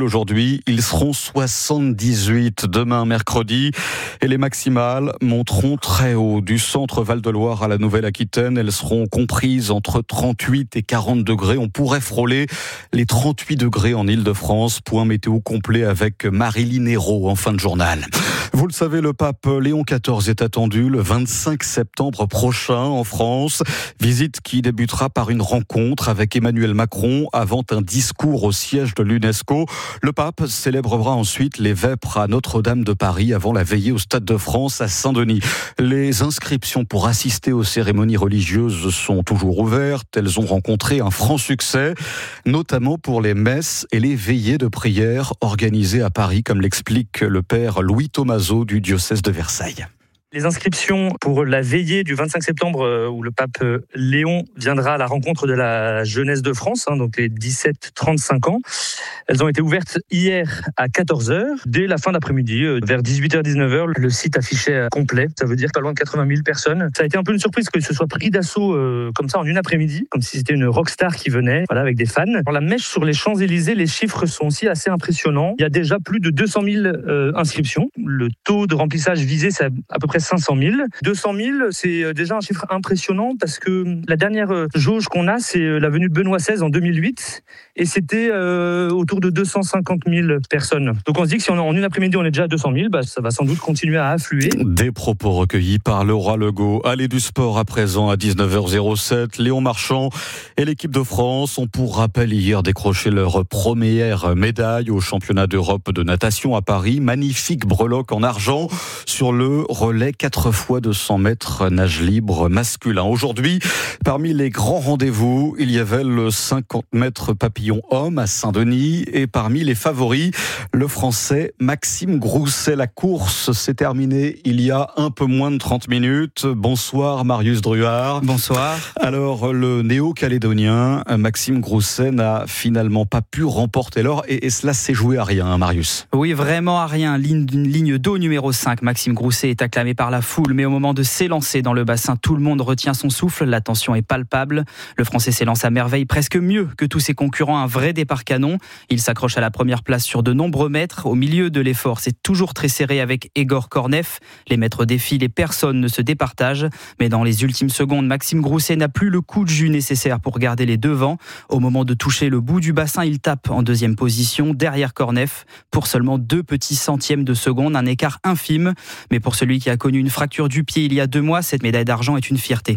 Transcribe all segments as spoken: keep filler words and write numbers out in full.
calcul aujourd'hui, ils seront soixante-dix-huit demain mercredi et les maximales monteront très haut. Du centre Val-de-Loire à la Nouvelle-Aquitaine, elles seront comprises entre trente-huit et quarante degrés. On pourrait frôler les trente-huit degrés en Île-de-France. Point météo complet avec Marilyn Hérault en fin de journal. Vous le savez, le pape Léon quatorze est attendu le vingt-cinq septembre prochain en France. Visite qui débutera par une rencontre avec Emmanuel Macron avant un discours au siège de l'UNESCO. Le pape célébrera ensuite les vêpres à Notre-Dame de Paris avant la veillée au Stade de France à Saint-Denis. Les inscriptions pour assister aux cérémonies religieuses sont toujours ouvertes. Elles ont rencontré un franc succès, notamment pour les messes et les veillées de prière organisées à Paris, comme l'explique le père Louis Thomazeau du diocèse de Versailles. Les inscriptions pour la veillée du vingt-cinq septembre où le pape Léon viendra à la rencontre de la jeunesse de France, hein, donc les dix-sept trente-cinq ans, elles ont été ouvertes hier à quatorze heures. Dès la fin d'après-midi, vers dix-huit heures dix-neuf heures, le site affichait complet. Ça veut dire pas loin de quatre-vingt mille personnes. Ça a été un peu une surprise que ce soit pris d'assaut euh, comme ça en une après-midi, comme si c'était une rockstar qui venait, voilà, avec des fans. Pour la mèche sur les Champs-Élysées, les chiffres sont aussi assez impressionnants. Il y a déjà plus de deux cent mille euh, inscriptions. Le taux de remplissage visé, c'est à peu près cinq cent mille. deux cent mille, c'est déjà un chiffre impressionnant parce que la dernière jauge qu'on a, c'est la venue de Benoît seize en deux mille huit et c'était euh, autour de deux cent cinquante mille personnes. Donc on se dit que si on, en une après-midi on est déjà à deux cent mille, bah, ça va sans doute continuer à affluer. Des propos recueillis par Laura Legault. Allez du sport à présent à dix-neuf heures zéro sept. Léon Marchand et l'équipe de France ont pour rappel hier décroché leur première médaille au championnat d'Europe de natation à Paris. Magnifique breloque en argent sur le relais quatre fois deux cents mètres nage libre masculin. Aujourd'hui, parmi les grands rendez-vous, il y avait le cinquante mètres papillon homme à Saint-Denis et parmi les favoris, le Français Maxime Grousset. La course s'est terminée il y a un peu moins de trente minutes. Bonsoir Marius Druard. Bonsoir. Alors le néo-calédonien Maxime Grousset n'a finalement pas pu remporter l'or et, et cela s'est joué à rien, hein, Marius. Oui, vraiment à rien. Ligne, ligne d'eau numéro cinq. Maxime Grousset est acclamé par la foule, mais au moment de s'élancer dans le bassin, tout le monde retient son souffle, la tension est palpable. Le Français s'élance à merveille, presque mieux que tous ses concurrents, un vrai départ canon. Il s'accroche à la première place sur de nombreux mètres. Au milieu de l'effort, c'est toujours très serré avec Egor Kornev. Les mètres défilent et personne ne se départage. Mais dans les ultimes secondes, Maxime Grousset n'a plus le coup de jus nécessaire pour garder les devants. Au moment de toucher le bout du bassin, il tape en deuxième position, derrière Kornev, pour seulement deux petits centièmes de seconde, un écart infime. Mais pour celui qui a connu une fracture du pied il y a deux mois, cette médaille d'argent est une fierté.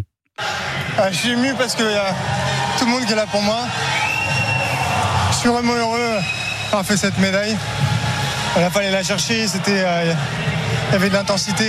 Ah, je suis ému parce qu'il y a tout le monde qui est là pour moi. Je suis vraiment heureux d'avoir fait cette médaille. Il a fallu la chercher, c'était, euh, il y avait de l'intensité.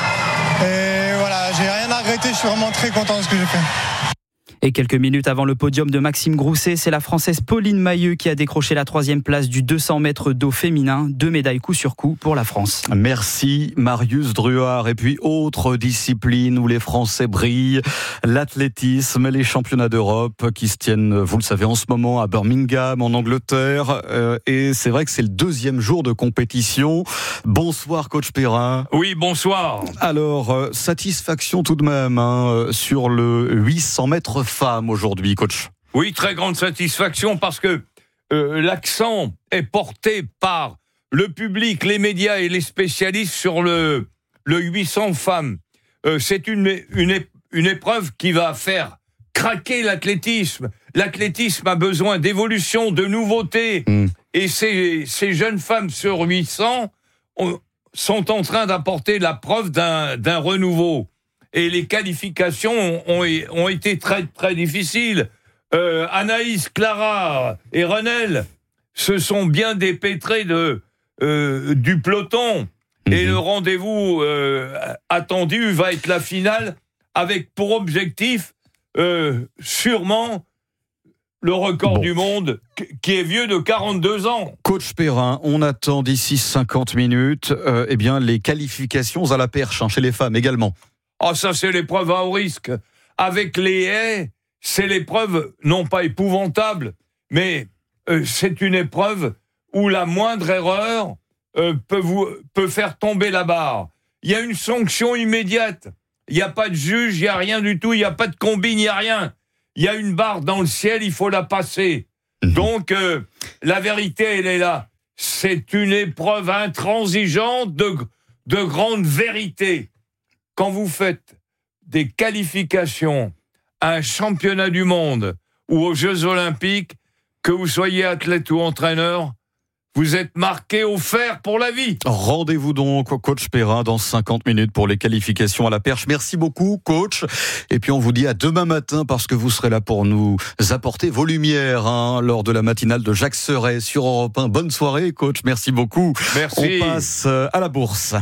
Et voilà, j'ai rien à regretter, je suis vraiment très content de ce que j'ai fait. Et quelques minutes avant le podium de Maxime Grousset, c'est la Française Pauline Mailleux qui a décroché la troisième place du deux cents mètres d'eau féminin. Deux médailles coup sur coup pour la France. Merci Marius Druard. Et puis autre discipline où les Français brillent, l'athlétisme et les championnats d'Europe qui se tiennent, vous le savez, en ce moment à Birmingham, en Angleterre. Euh, et c'est vrai que c'est le deuxième jour de compétition. Bonsoir coach Perrin. Oui, bonsoir. Alors, euh, satisfaction tout de même hein, sur le huit cents mètres femmes aujourd'hui, coach. Oui, très grande satisfaction parce que euh, l'accent est porté par le public, les médias et les spécialistes sur le, le huit cents femmes. Euh, c'est une, une, une épreuve qui va faire craquer l'athlétisme. L'athlétisme a besoin d'évolution, de nouveautés. Mmh. Et ces, ces jeunes femmes sur huit cents ont, sont en train d'apporter la preuve d'un, d'un renouveau. Et les qualifications ont, ont été très, très difficiles. Euh, Anaïs, Clara et Renelle se sont bien dépêtrés de, euh, du peloton. Mmh. Et le rendez-vous euh, attendu va être la finale avec pour objectif euh, sûrement le record bon. du monde qui est vieux de quarante-deux ans. Coach Perrin, on attend d'ici cinquante minutes euh, eh bien, les qualifications à la perche hein, chez les femmes également. Ah, ça, c'est l'épreuve à haut risque. Avec les haies, c'est l'épreuve, non pas épouvantable, mais euh, c'est une épreuve où la moindre erreur euh, peut, vous, peut faire tomber la barre. Il y a une sanction immédiate. Il n'y a pas de juge, il n'y a rien du tout, il n'y a pas de combine, il n'y a rien. Il y a une barre dans le ciel, il faut la passer. Mmh. Donc, euh, la vérité, elle est là. c'est une épreuve intransigeante de, de grande vérité. Quand vous faites des qualifications à un championnat du monde ou aux Jeux Olympiques, que vous soyez athlète ou entraîneur, vous êtes marqué au fer pour la vie. Rendez-vous donc au coach Perrin dans cinquante minutes pour les qualifications à la perche. Merci beaucoup, coach. Et puis on vous dit à demain matin parce que vous serez là pour nous apporter vos lumières hein, lors de la matinale de Jacques Serret sur Europe un. Bonne soirée, coach. Merci beaucoup. Merci. On passe à la bourse.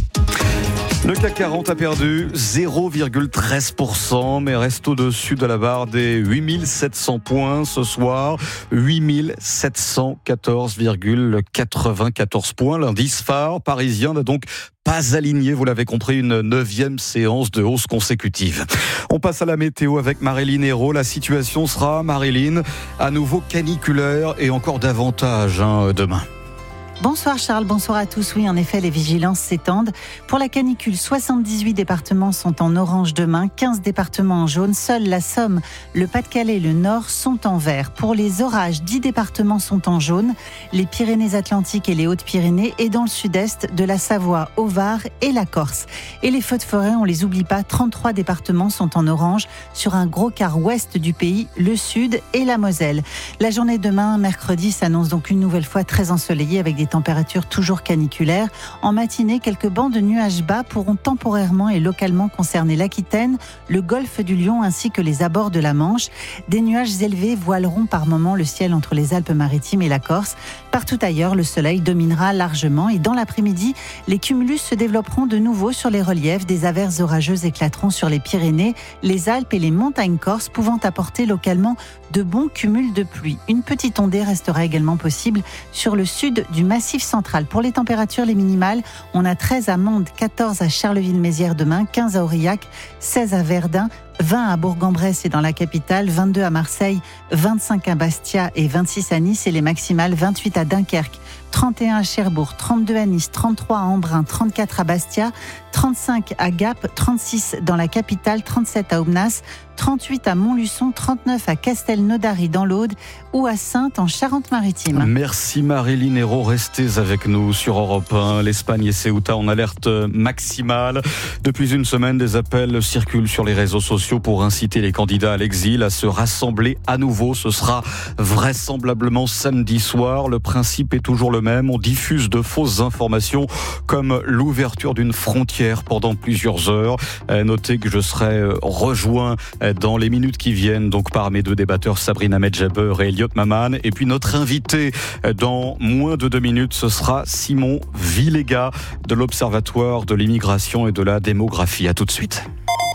Le C A C quarante a perdu zéro virgule treize pour cent, mais reste au-dessus de la barre des huit mille sept cents points ce soir. huit mille sept cent quatorze virgule quatre-vingt-quatorze points. L'indice phare parisien n'a donc pas aligné, vous l'avez compris, une neuvième séance de hausse consécutive. On passe à la météo avec Marilyn Hérault. La situation sera, Marilyn, à nouveau caniculaire et encore davantage hein, demain. Bonsoir Charles, bonsoir à tous. Oui, en effet, les vigilances s'étendent. Pour la canicule, soixante-dix-huit départements sont en orange demain, quinze départements en jaune. Seuls la Somme, le Pas-de-Calais et le Nord sont en vert. Pour les orages, dix départements sont en jaune. Les Pyrénées-Atlantiques et les Hautes-Pyrénées et dans le sud-est de la Savoie, au Var et la Corse. Et les feux de forêt, on les oublie pas, trente-trois départements sont en orange sur un gros quart ouest du pays, le sud et la Moselle. La journée de demain, mercredi, s'annonce donc une nouvelle fois très ensoleillée avec des températures toujours caniculaires. En matinée, quelques bancs de nuages bas pourront temporairement et localement concerner l'Aquitaine, le golfe du Lion ainsi que les abords de la Manche. Des nuages élevés voileront par moments le ciel entre les Alpes-Maritimes et la Corse. Partout ailleurs, le soleil dominera largement et dans l'après-midi, les cumulus se développeront de nouveau sur les reliefs. Des averses orageuses éclateront sur les Pyrénées, les Alpes et les montagnes corses, pouvant apporter localement de bons cumuls de pluie. Une petite ondée restera également possible sur le sud du Massif central. Pour les températures, les minimales, on a treize à Mende, quatorze à Charleville-Mézières demain, quinze à Aurillac, seize à Verdun, vingt à Bourg-en-Bresse et dans la capitale, vingt-deux à Marseille, vingt-cinq à Bastia et vingt-six à Nice et les maximales, vingt-huit à Dunkerque, trente et un à Cherbourg, trente-deux à Nice, trente-trois à Embrun, trente-quatre à Bastia, trente-cinq à Gap, trente-six dans la capitale, trente-sept à Aubenas, trente-huit à Montluçon, trente-neuf à Castelnaudary dans l'Aude ou à Saintes en Charente-Maritime. Merci Marilyn Hérault, restez avec nous sur Europe un. L'Espagne et Ceuta en alerte maximale. Depuis une semaine, des appels circulent sur les réseaux sociaux pour inciter les candidats à l'exil à se rassembler à nouveau. Ce sera vraisemblablement samedi soir. Le principe est toujours le même. On diffuse de fausses informations comme l'ouverture d'une frontière pendant plusieurs heures. Notez que je serai rejoint dans les minutes qui viennent donc par mes deux débatteurs Sabrina Medjaber et Elliot Maman. Et puis notre invité dans moins de deux minutes, ce sera Simon Villega de l'Observatoire de l'immigration et de la démographie. À tout de suite.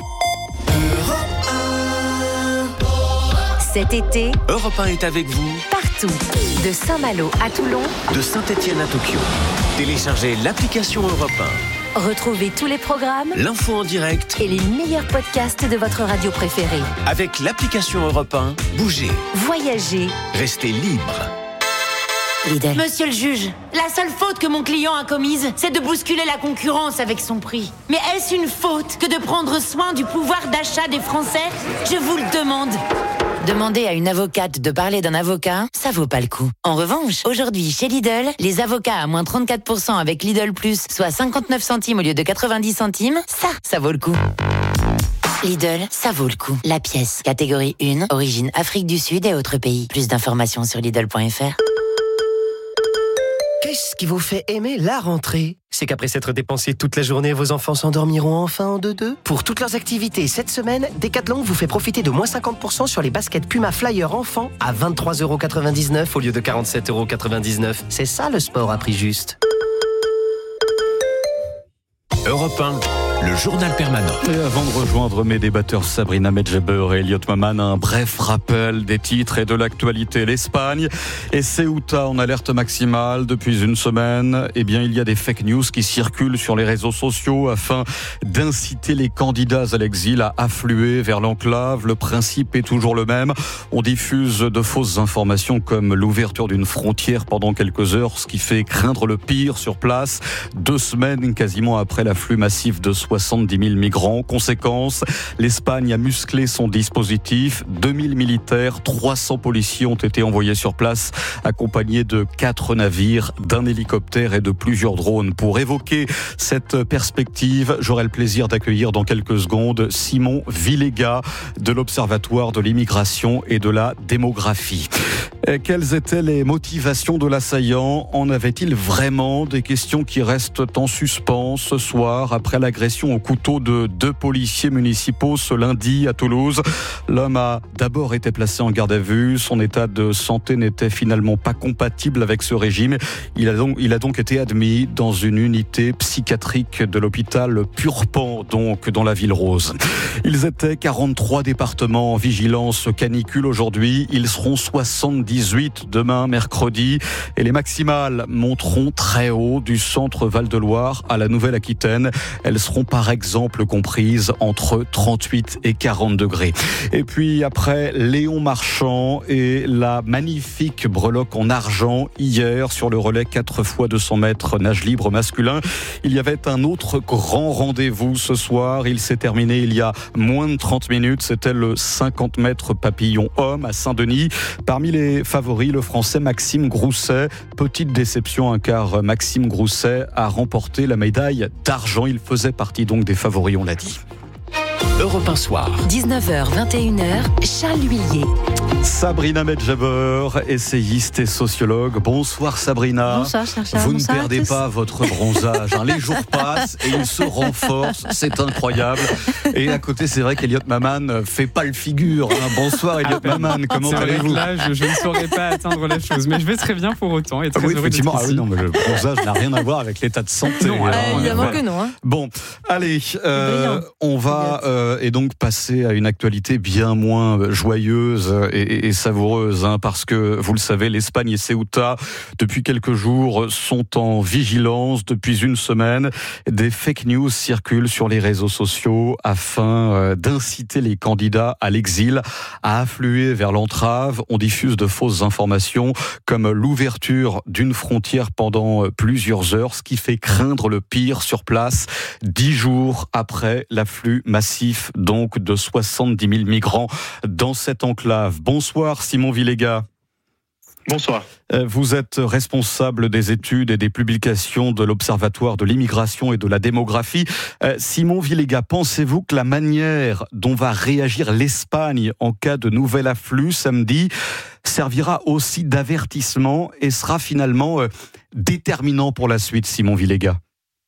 Cet été, Europe un est avec vous partout, de Saint-Malo à Toulon, de Saint-Étienne à Tokyo. Téléchargez l'application Europe un. Retrouvez tous les programmes, l'info en direct et les meilleurs podcasts de votre radio préférée. Avec l'application Europe un, bougez, voyagez, restez libre. Lidl. Monsieur le juge, la seule faute que mon client a commise, c'est de bousculer la concurrence avec son prix. Mais est-ce une faute que de prendre soin du pouvoir d'achat des Français? Je vous le demande. Demander à une avocate de parler d'un avocat, ça vaut pas le coup. En revanche, aujourd'hui, chez Lidl, les avocats à moins trente-quatre pour cent avec Lidl Plus, soit cinquante-neuf centimes au lieu de quatre-vingt-dix centimes, ça, ça vaut le coup. Lidl, ça vaut le coup. La pièce, catégorie un, origine Afrique du Sud et autres pays. Plus d'informations sur Lidl point F R. Qu'est-ce qui vous fait aimer la rentrée? C'est qu'après s'être dépensé toute la journée, vos enfants s'endormiront enfin en deux-deux. Pour toutes leurs activités cette semaine, Decathlon vous fait profiter de moins cinquante pour cent sur les baskets Puma Flyer enfants à vingt-trois euros quatre-vingt-dix-neuf au lieu de quarante-sept euros quatre-vingt-dix-neuf. C'est ça le sport à prix juste. Europe un, le journal permanent. Et avant de rejoindre mes débatteurs Sabrina Medjaber et Elliot Maman, un bref rappel des titres et de l'actualité. L'Espagne et Ceuta en alerte maximale depuis une semaine. Eh bien, il y a des fake news qui circulent sur les réseaux sociaux afin d'inciter les candidats à l'exil à affluer vers l'enclave. Le principe est toujours le même. On diffuse de fausses informations comme l'ouverture d'une frontière pendant quelques heures, ce qui fait craindre le pire sur place. Deux semaines quasiment après l'afflux massif de soixante-dix mille migrants. Conséquence, l'Espagne a musclé son dispositif. deux mille militaires, trois cents policiers ont été envoyés sur place, accompagnés de quatre navires, d'un hélicoptère et de plusieurs drones. Pour évoquer cette perspective, j'aurai le plaisir d'accueillir dans quelques secondes Simon Villega de l'Observatoire de l'immigration et de la démographie. Et quelles étaient les motivations de l'assaillant ? En avait-il vraiment ? Des questions qui restent en suspens ce soir après l'agression au couteau de deux policiers municipaux ce lundi à Toulouse. L'homme a d'abord été placé en garde à vue. Son état de santé n'était finalement pas compatible avec ce régime. Il a donc, il a donc été admis dans une unité psychiatrique de l'hôpital Purpan, donc dans la ville rose. Ils étaient quarante-trois départements en vigilance canicule aujourd'hui. Ils seront soixante-dix-huit demain, mercredi. Et les maximales monteront très haut du centre Val-de-Loire à la Nouvelle-Aquitaine. Elles seront par exemple comprises entre trente-huit et quarante degrés. Et puis après Léon Marchand et la magnifique breloque en argent hier sur le relais quatre fois deux cents mètres nage libre masculin, il y avait un autre grand rendez-vous ce soir. Il s'est terminé il y a moins de trente minutes. C'était le cinquante mètres papillon homme à Saint-Denis. Parmi les favoris, le Français Maxime Grousset. Petite déception, hein, car Maxime Grousset a remporté la médaille d'argent. Il faisait partie donc des favoris, on l'a dit. Europe un soir. dix-neuf heures vingt et une heures, Charles Huillier. Sabrina Medjaber, essayiste et sociologue. Bonsoir Sabrina. Bonsoir Charles. Vous ne Bonsoir perdez pas votre bronzage. Hein. Les jours passent et il se renforce. C'est incroyable. Et à côté, c'est vrai qu'Eliott Maman fait pas le figure. Hein. Bonsoir Eliott Maman. Comment allez-vous ? Là, je, je ne saurais pas atteindre la chose, mais je vais très bien pour autant. Et très oui, heureux effectivement. d'être Ah oui, non, mais le bronzage n'a rien à voir avec l'état de santé. Non, hein. euh, évidemment voilà. que non. Hein. Bon, allez, euh, on va euh, et donc passer à une actualité bien moins joyeuse et, et, et savoureuse, hein, parce que vous le savez, l'Espagne et Ceuta depuis quelques jours sont en vigilance. Depuis une semaine, des fake news circulent sur les réseaux sociaux afin euh, d'inciter les candidats à l'exil à affluer vers l'entrave. On diffuse de fausses informations comme l'ouverture d'une frontière pendant plusieurs heures, ce qui fait craindre le pire sur place, dix jours après l'afflux massif donc de soixante-dix mille migrants dans cette enclave. Bonsoir Simon Villega. Bonsoir. Vous êtes responsable des études et des publications de l'Observatoire de l'immigration et de la démographie. Simon Villega, pensez-vous que la manière dont va réagir l'Espagne en cas de nouvel afflux samedi servira aussi d'avertissement et sera finalement déterminant pour la suite, Simon Villega ?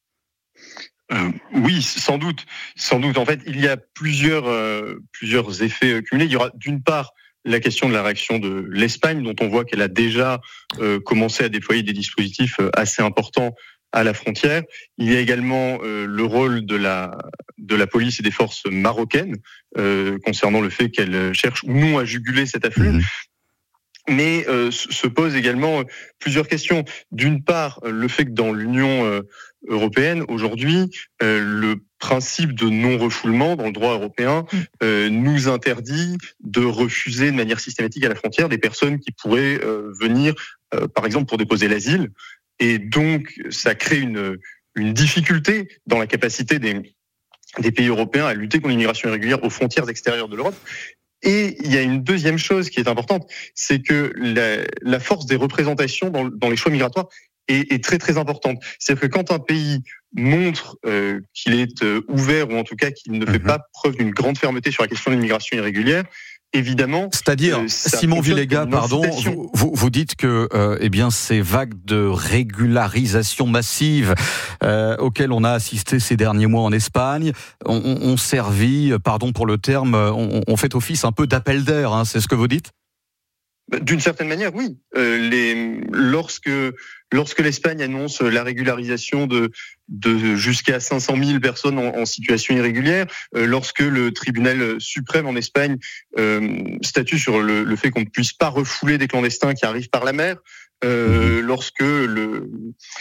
Euh, oui, sans doute, sans doute. En fait, il y a plusieurs euh, plusieurs effets cumulés. Il y aura d'une part la question de la réaction de l'Espagne, dont on voit qu'elle a déjà euh, commencé à déployer des dispositifs assez importants à la frontière. Il y a également euh, le rôle de la de la police et des forces marocaines euh, concernant le fait qu'elles cherchent ou non à juguler cet afflux. Mmh. Mais euh, se posent également plusieurs questions. D'une part, le fait que dans l'Union euh, européenne, aujourd'hui, euh, le principe de non-refoulement dans le droit européen euh, nous interdit de refuser de manière systématique à la frontière des personnes qui pourraient euh, venir, euh, par exemple, pour déposer l'asile. Et donc, ça crée une, une difficulté dans la capacité des, des pays européens à lutter contre l'immigration irrégulière aux frontières extérieures de l'Europe. Et il y a une deuxième chose qui est importante, c'est que la, la force des représentations dans, dans les choix migratoires est, est très très importante. C'est-à-dire que quand un pays montre euh, qu'il est euh, ouvert, ou en tout cas qu'il ne fait pas preuve d'une grande fermeté sur la question de l'immigration irrégulière, évidemment, c'est-à-dire, euh, Simon Villega, pardon, vous, vous, vous dites que euh, eh bien ces vagues de régularisation massive euh, auxquelles on a assisté ces derniers mois en Espagne ont, ont servi, pardon pour le terme, ont, ont fait office un peu d'appel d'air, hein, c'est ce que vous dites ? D'une certaine manière, oui. Euh, les, lorsque lorsque l'Espagne annonce la régularisation de de jusqu'à cinq cent mille personnes en, en situation irrégulière, euh, lorsque le tribunal suprême en Espagne euh, statue sur le, le fait qu'on ne puisse pas refouler des clandestins qui arrivent par la mer, euh, lorsque le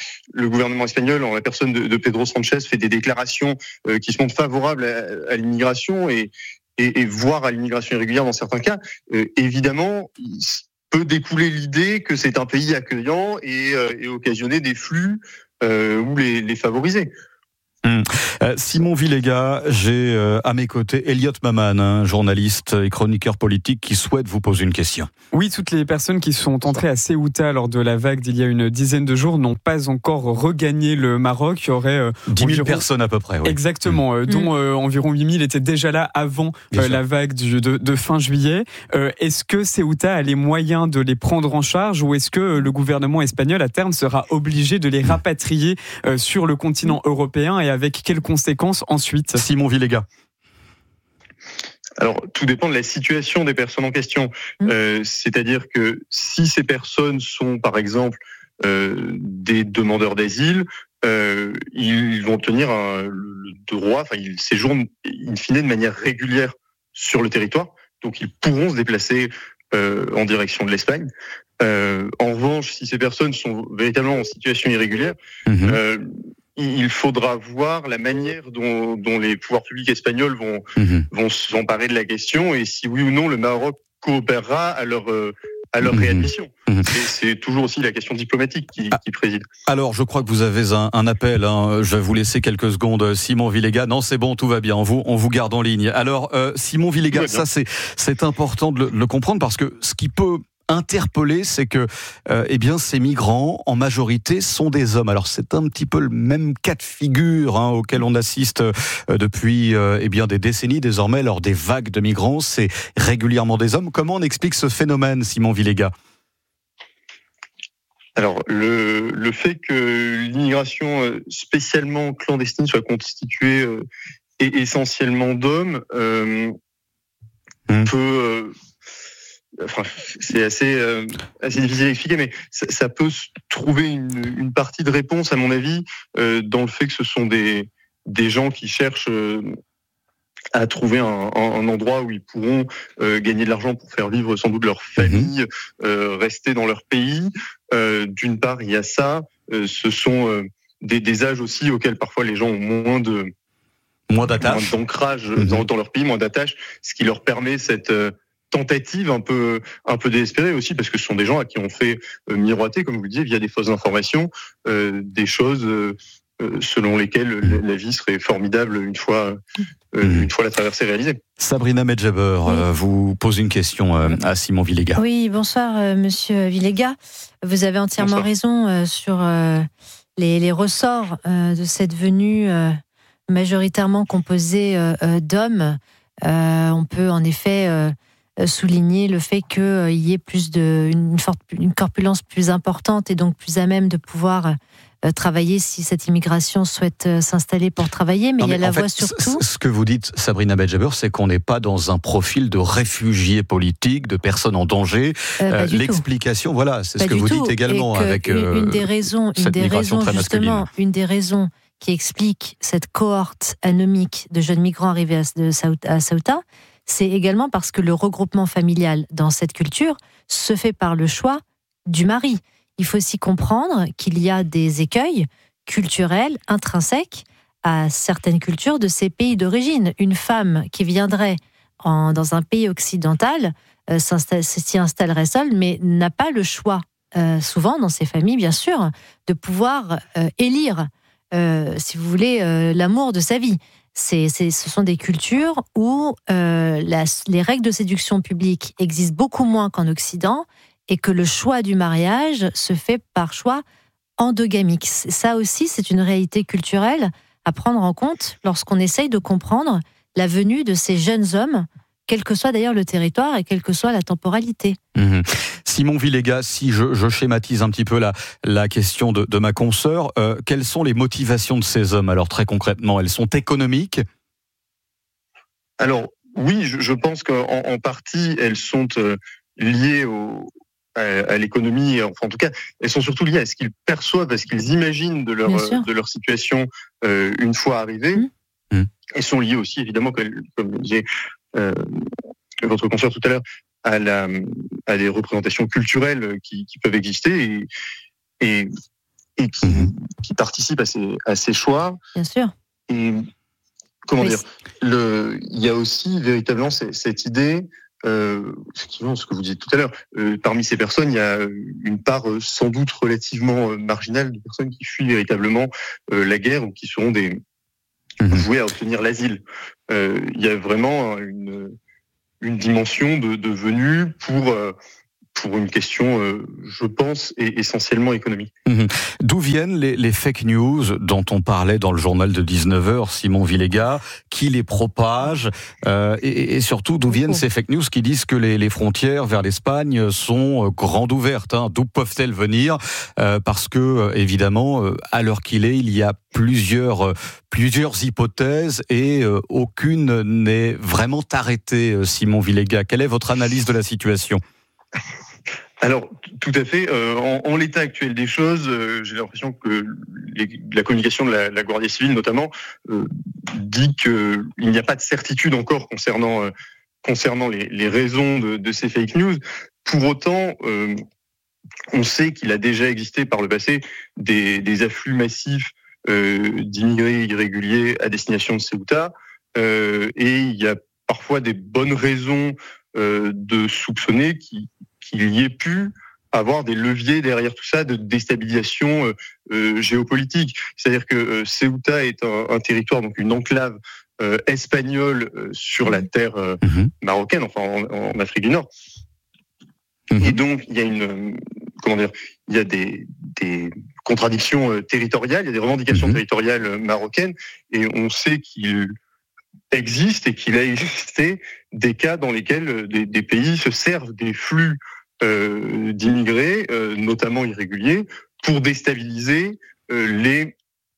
le gouvernement espagnol, en la personne de, de Pedro Sánchez, fait des déclarations euh, qui se montrent favorables à, à l'immigration et Et, et voire à l'immigration irrégulière dans certains cas, euh, évidemment, il peut découler l'idée que c'est un pays accueillant et, euh, et occasionner des flux euh, ou les, les favoriser. Mmh. Euh, Simon Villégas, j'ai euh, à mes côtés Elliot Maman, un journaliste et chroniqueur politique qui souhaite vous poser une question. Oui, toutes les personnes qui sont entrées à Ceuta lors de la vague d'il y a une dizaine de jours n'ont pas encore regagné le Maroc. Il y aurait euh, dix mille environ... personnes à peu près. Oui. Exactement, mmh. euh, dont euh, environ huit mille étaient déjà là avant euh, la vague du, de, de fin juillet. Euh, est-ce que Ceuta a les moyens de les prendre en charge ou est-ce que euh, le gouvernement espagnol à terme sera obligé de les rapatrier euh, sur le continent européen et avec quelles conséquences ensuite? Simon Villégas. Alors, tout dépend de la situation des personnes en question. Mmh. Euh, c'est-à-dire que si ces personnes sont, par exemple, euh, des demandeurs d'asile, euh, ils vont obtenir un, le droit, enfin, ils séjournent in fine de manière régulière sur le territoire, donc ils pourront se déplacer euh, en direction de l'Espagne. Euh, en revanche, si ces personnes sont véritablement en situation irrégulière, mmh. euh, il faudra voir la manière dont, dont les pouvoirs publics espagnols vont, mmh. vont s'emparer de la question et si oui ou non le Maroc coopérera à leur, à leur mmh. réadmission. Mmh. C'est, c'est toujours aussi la question diplomatique qui, qui préside. Alors, je crois que vous avez un, un appel. Hein. Je vais vous laisser quelques secondes. Simon Villégas. Non, c'est bon, tout va bien. On vous, on vous garde en ligne. Alors, euh, Simon Villégas, ça c'est, c'est important de le, de le comprendre parce que ce qui peut interpellé, c'est que euh, eh bien, ces migrants, en majorité, sont des hommes. Alors, c'est un petit peu le même cas de figure hein, auquel on assiste euh, depuis euh, eh bien, des décennies désormais. Lors des vagues de migrants, c'est régulièrement des hommes. Comment on explique ce phénomène, Simon Villégas ? Alors, le, le fait que l'immigration spécialement clandestine soit constituée euh, et essentiellement d'hommes euh, mmh. peut... Euh, Enfin, c'est assez, euh, assez difficile à expliquer, mais ça, ça peut trouver une, une partie de réponse, à mon avis, euh, dans le fait que ce sont des, des gens qui cherchent euh, à trouver un, un endroit où ils pourront euh, gagner de l'argent pour faire vivre sans doute leur famille, euh, rester dans leur pays. Euh, d'une part, il y a ça. Euh, ce sont euh, des, des âges aussi auxquels parfois les gens ont moins de moins d'attache, moins d'ancrage mmh. dans, dans leur pays, moins d'attache, ce qui leur permet cette euh, tentative un peu un peu désespérée aussi parce que ce sont des gens à qui on fait euh, miroiter, comme vous le disiez, via des fausses informations, euh, des choses euh, selon lesquelles la, la vie serait formidable une fois euh, mmh. une fois la traversée réalisée. Sabrina Medjaber oui. euh, vous pose une question euh, à Simon Villégas. Oui, bonsoir euh, Monsieur Villégas. Vous avez entièrement bonsoir. raison euh, sur euh, les, les ressorts euh, de cette venue euh, majoritairement composée euh, d'hommes. Euh, on peut en effet euh, souligner le fait qu'il euh, y ait plus de, une, forte, une corpulence plus importante et donc plus à même de pouvoir euh, travailler si cette immigration souhaite euh, s'installer pour travailler. Mais, non, mais il y a la voie surtout... Ce que vous dites, Sabrina Medjaber, c'est qu'on n'est pas dans un profil de réfugiés politiques, de personnes en danger. Euh, euh, l'explication, tout. voilà, c'est pas ce que vous tout. dites également. avec une, une des raisons, une des raisons justement, une des raisons qui explique cette cohorte anomique de jeunes migrants arrivés à, de, à Ceuta, c'est également parce que le regroupement familial dans cette culture se fait par le choix du mari. Il faut aussi comprendre qu'il y a des écueils culturels intrinsèques à certaines cultures de ces pays d'origine. Une femme qui viendrait en, dans un pays occidental euh, s'y installerait seule, mais n'a pas le choix, euh, souvent dans ces familles bien sûr, de pouvoir euh, élire, euh, si vous voulez, euh, l'amour de sa vie. C'est, c'est, ce sont des cultures où euh, la, les règles de séduction publique existent beaucoup moins qu'en Occident et que le choix du mariage se fait par choix endogamique. Ça aussi, c'est une réalité culturelle à prendre en compte lorsqu'on essaye de comprendre la venue de ces jeunes hommes, quel que soit d'ailleurs le territoire et quelle que soit la temporalité. Mmh. Simon Villégas, si je, je schématise un petit peu la, la question de, de ma consoeur, euh, quelles sont les motivations de ces hommes? Alors très concrètement, elles sont économiques? Alors oui, je, je pense qu'en en partie, elles sont euh, liées au, à, à l'économie. Enfin, en tout cas, elles sont surtout liées à ce qu'ils perçoivent, à ce qu'ils imaginent de leur, euh, de leur situation euh, une fois arrivés. Mmh. Elles sont liées aussi, évidemment, comme, comme le disait euh, votre consoeur tout à l'heure, à, la, à des représentations culturelles qui, qui peuvent exister et, et, et qui, qui participent à ces, à ces choix. Bien sûr. Et comment oui. dire, le, il y a aussi véritablement cette, cette idée, euh, effectivement, ce que vous disiez tout à l'heure, euh, parmi ces personnes, il y a une part euh, sans doute relativement euh, marginale de personnes qui fuient véritablement euh, la guerre ou qui seront des mmh. voués à obtenir l'asile. Euh, il y a vraiment une, une dimension de, de venue pour... Euh, pour une question, euh, je pense, et essentiellement économique. Mmh. D'où viennent les, les fake news dont on parlait dans le journal de dix-neuf heures, Simon Villégas, qui les propage, euh, et, et surtout d'où viennent ces fake news qui disent que les, les frontières vers l'Espagne sont euh, grandes ouvertes, hein. D'où peuvent-elles venir euh, Parce que, euh, évidemment, euh, à l'heure qu'il est, il y a plusieurs, euh, plusieurs hypothèses et euh, aucune n'est vraiment arrêtée, euh, Simon Villégas. Quelle est votre analyse de la situation ? Alors, tout à fait. Euh, en, en l'état actuel des choses, euh, j'ai l'impression que les, la communication de la, la Guardia Civile, notamment, euh, dit qu'il n'y a pas de certitude encore concernant euh, concernant les, les raisons de, de ces fake news. Pour autant, euh, on sait qu'il a déjà existé par le passé des, des afflux massifs euh, d'immigrés irréguliers à destination de Ceuta, euh, et il y a parfois des bonnes raisons euh, de soupçonner qu'il qu'il y ait pu avoir des leviers derrière tout ça de déstabilisation euh, euh, géopolitique. C'est-à-dire que euh, Ceuta est un, un territoire, donc une enclave euh, espagnole euh, sur la terre euh, mmh. marocaine, enfin en, en Afrique du Nord. Mmh. Et donc il y a une, comment dire, il y a des, des contradictions euh, territoriales, il y a des revendications mmh. territoriales euh, marocaines, et on sait qu'il existe et qu'il a existé des cas dans lesquels euh, des, des pays se servent des flux Euh, d'immigrés, euh, notamment irréguliers, pour déstabiliser euh, les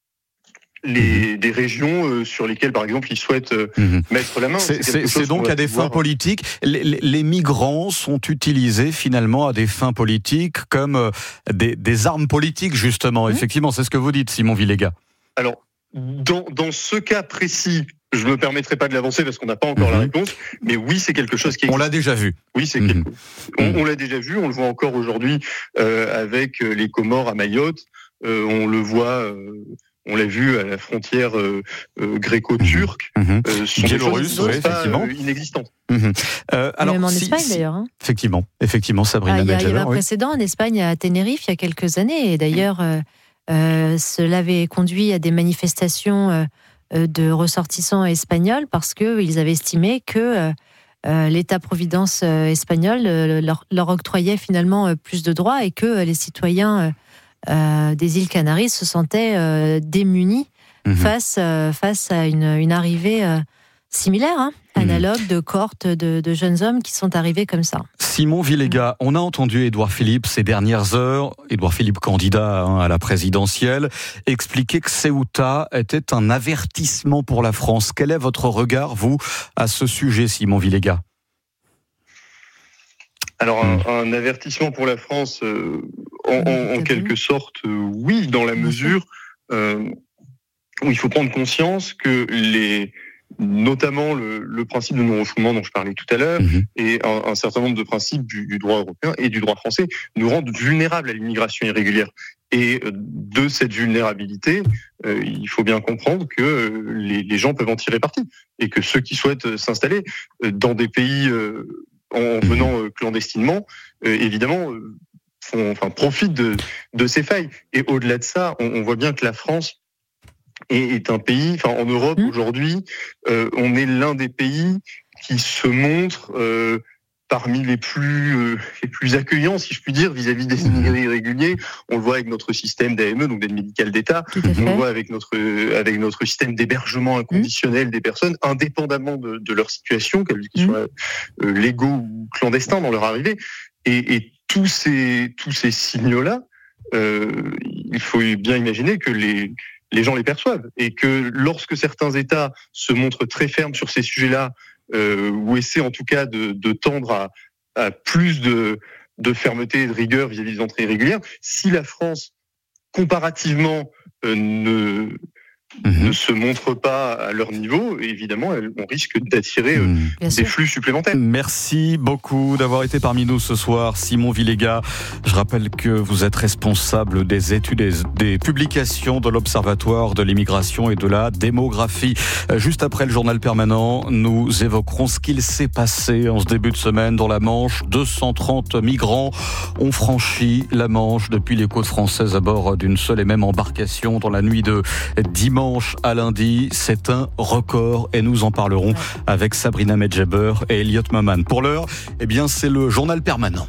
les des régions euh, sur lesquelles, par exemple, ils souhaitent euh, mmh. mettre la main. C'est, c'est, c'est donc à des pouvoir... fins politiques. Les, les, les migrants sont utilisés finalement à des fins politiques comme euh, des, des armes politiques, justement. Mmh. Effectivement, c'est ce que vous dites, Simon Villégas. Alors, dans, dans ce cas précis, je ne me permettrai pas de l'avancer parce qu'on n'a pas encore mmh. la réponse, mais oui, c'est quelque chose qui existe. On l'a déjà vu. Oui, c'est mmh. quelque... on, on l'a déjà vu, on le voit encore aujourd'hui euh, avec les Comores à Mayotte, euh, on le voit, euh, on l'a vu à la frontière euh, euh, gréco-turque. Mmh. Euh, ce sont Biélorusse, des choses oui, effectivement. Euh, inexistantes. Mmh. Euh, alors, même en si, Espagne si, d'ailleurs. Hein. Effectivement, effectivement, Sabrina ah, Il y, Medjaber, y avait un oui. précédent en Espagne, à Tenerife, il y a quelques années, et d'ailleurs, euh, euh, cela avait conduit à des manifestations euh, de ressortissants espagnols parce qu'ils avaient estimé que euh, l'État-providence euh, espagnol euh, leur, leur octroyait finalement euh, plus de droits et que euh, les citoyens euh, des îles Canaries se sentaient euh, démunis mmh. face, euh, face à une, une arrivée euh, similaire, hein, mmh. analogue de cohortes de, de jeunes hommes qui sont arrivés comme ça. Simon Villégas, on a entendu Édouard Philippe ces dernières heures, Édouard Philippe candidat hein, à la présidentielle, expliquer que Ceuta était un avertissement pour la France. Quel est votre regard, vous, à ce sujet, Simon Villégas ? Alors, un, un avertissement pour la France, euh, en, en, en quelque sorte, euh, oui, dans la mesure euh, où il faut prendre conscience que les... notamment le, le principe de non-refoulement dont je parlais tout à l'heure, mmh. et un, un certain nombre de principes du, du droit européen et du droit français nous rendent vulnérables à l'immigration irrégulière. Et de cette vulnérabilité, euh, il faut bien comprendre que euh, les, les gens peuvent en tirer parti, et que ceux qui souhaitent s'installer euh, dans des pays euh, en venant euh, clandestinement, euh, évidemment, euh, font, enfin, profitent de, de ces failles. Et au-delà de ça, on, on voit bien que la France est un pays, enfin en Europe mmh. aujourd'hui, euh, on est l'un des pays qui se montre euh, parmi les plus euh, les plus accueillants, si je puis dire, vis-à-vis des immigrés irréguliers. On le voit avec notre système d'A M E, donc d'aide médicale d'État. On le voit avec notre avec notre système d'hébergement inconditionnel mmh. des personnes, indépendamment de, de leur situation, qu'ils mmh. soient euh, légaux ou clandestins dans leur arrivée. Et, et tous ces tous ces signaux-là, euh, il faut bien imaginer que les les gens les perçoivent, et que lorsque certains États se montrent très fermes sur ces sujets-là, euh, ou essaient en tout cas de, de tendre à, à plus de, de fermeté et de rigueur vis-à-vis des entrées irrégulières, si la France, comparativement, euh, ne, mmh. ne se montre pas à leur niveau, évidemment, on risque d'attirer euh, mmh. des flux supplémentaires. Merci beaucoup d'avoir été parmi nous ce soir, Simon Villégas. Je rappelle que vous êtes responsable des études et des publications de l'Observatoire de l'immigration et de la démographie. Juste après le journal permanent, nous évoquerons ce qu'il s'est passé en ce début de semaine dans la Manche. deux cent trente migrants ont franchi la Manche depuis les côtes françaises à bord d'une seule et même embarcation dans la nuit de dimanche dimanche à lundi, c'est un record et nous en parlerons avec Sabrina Medjeber et Elliot Maman. Pour l'heure, eh bien, c'est le journal permanent.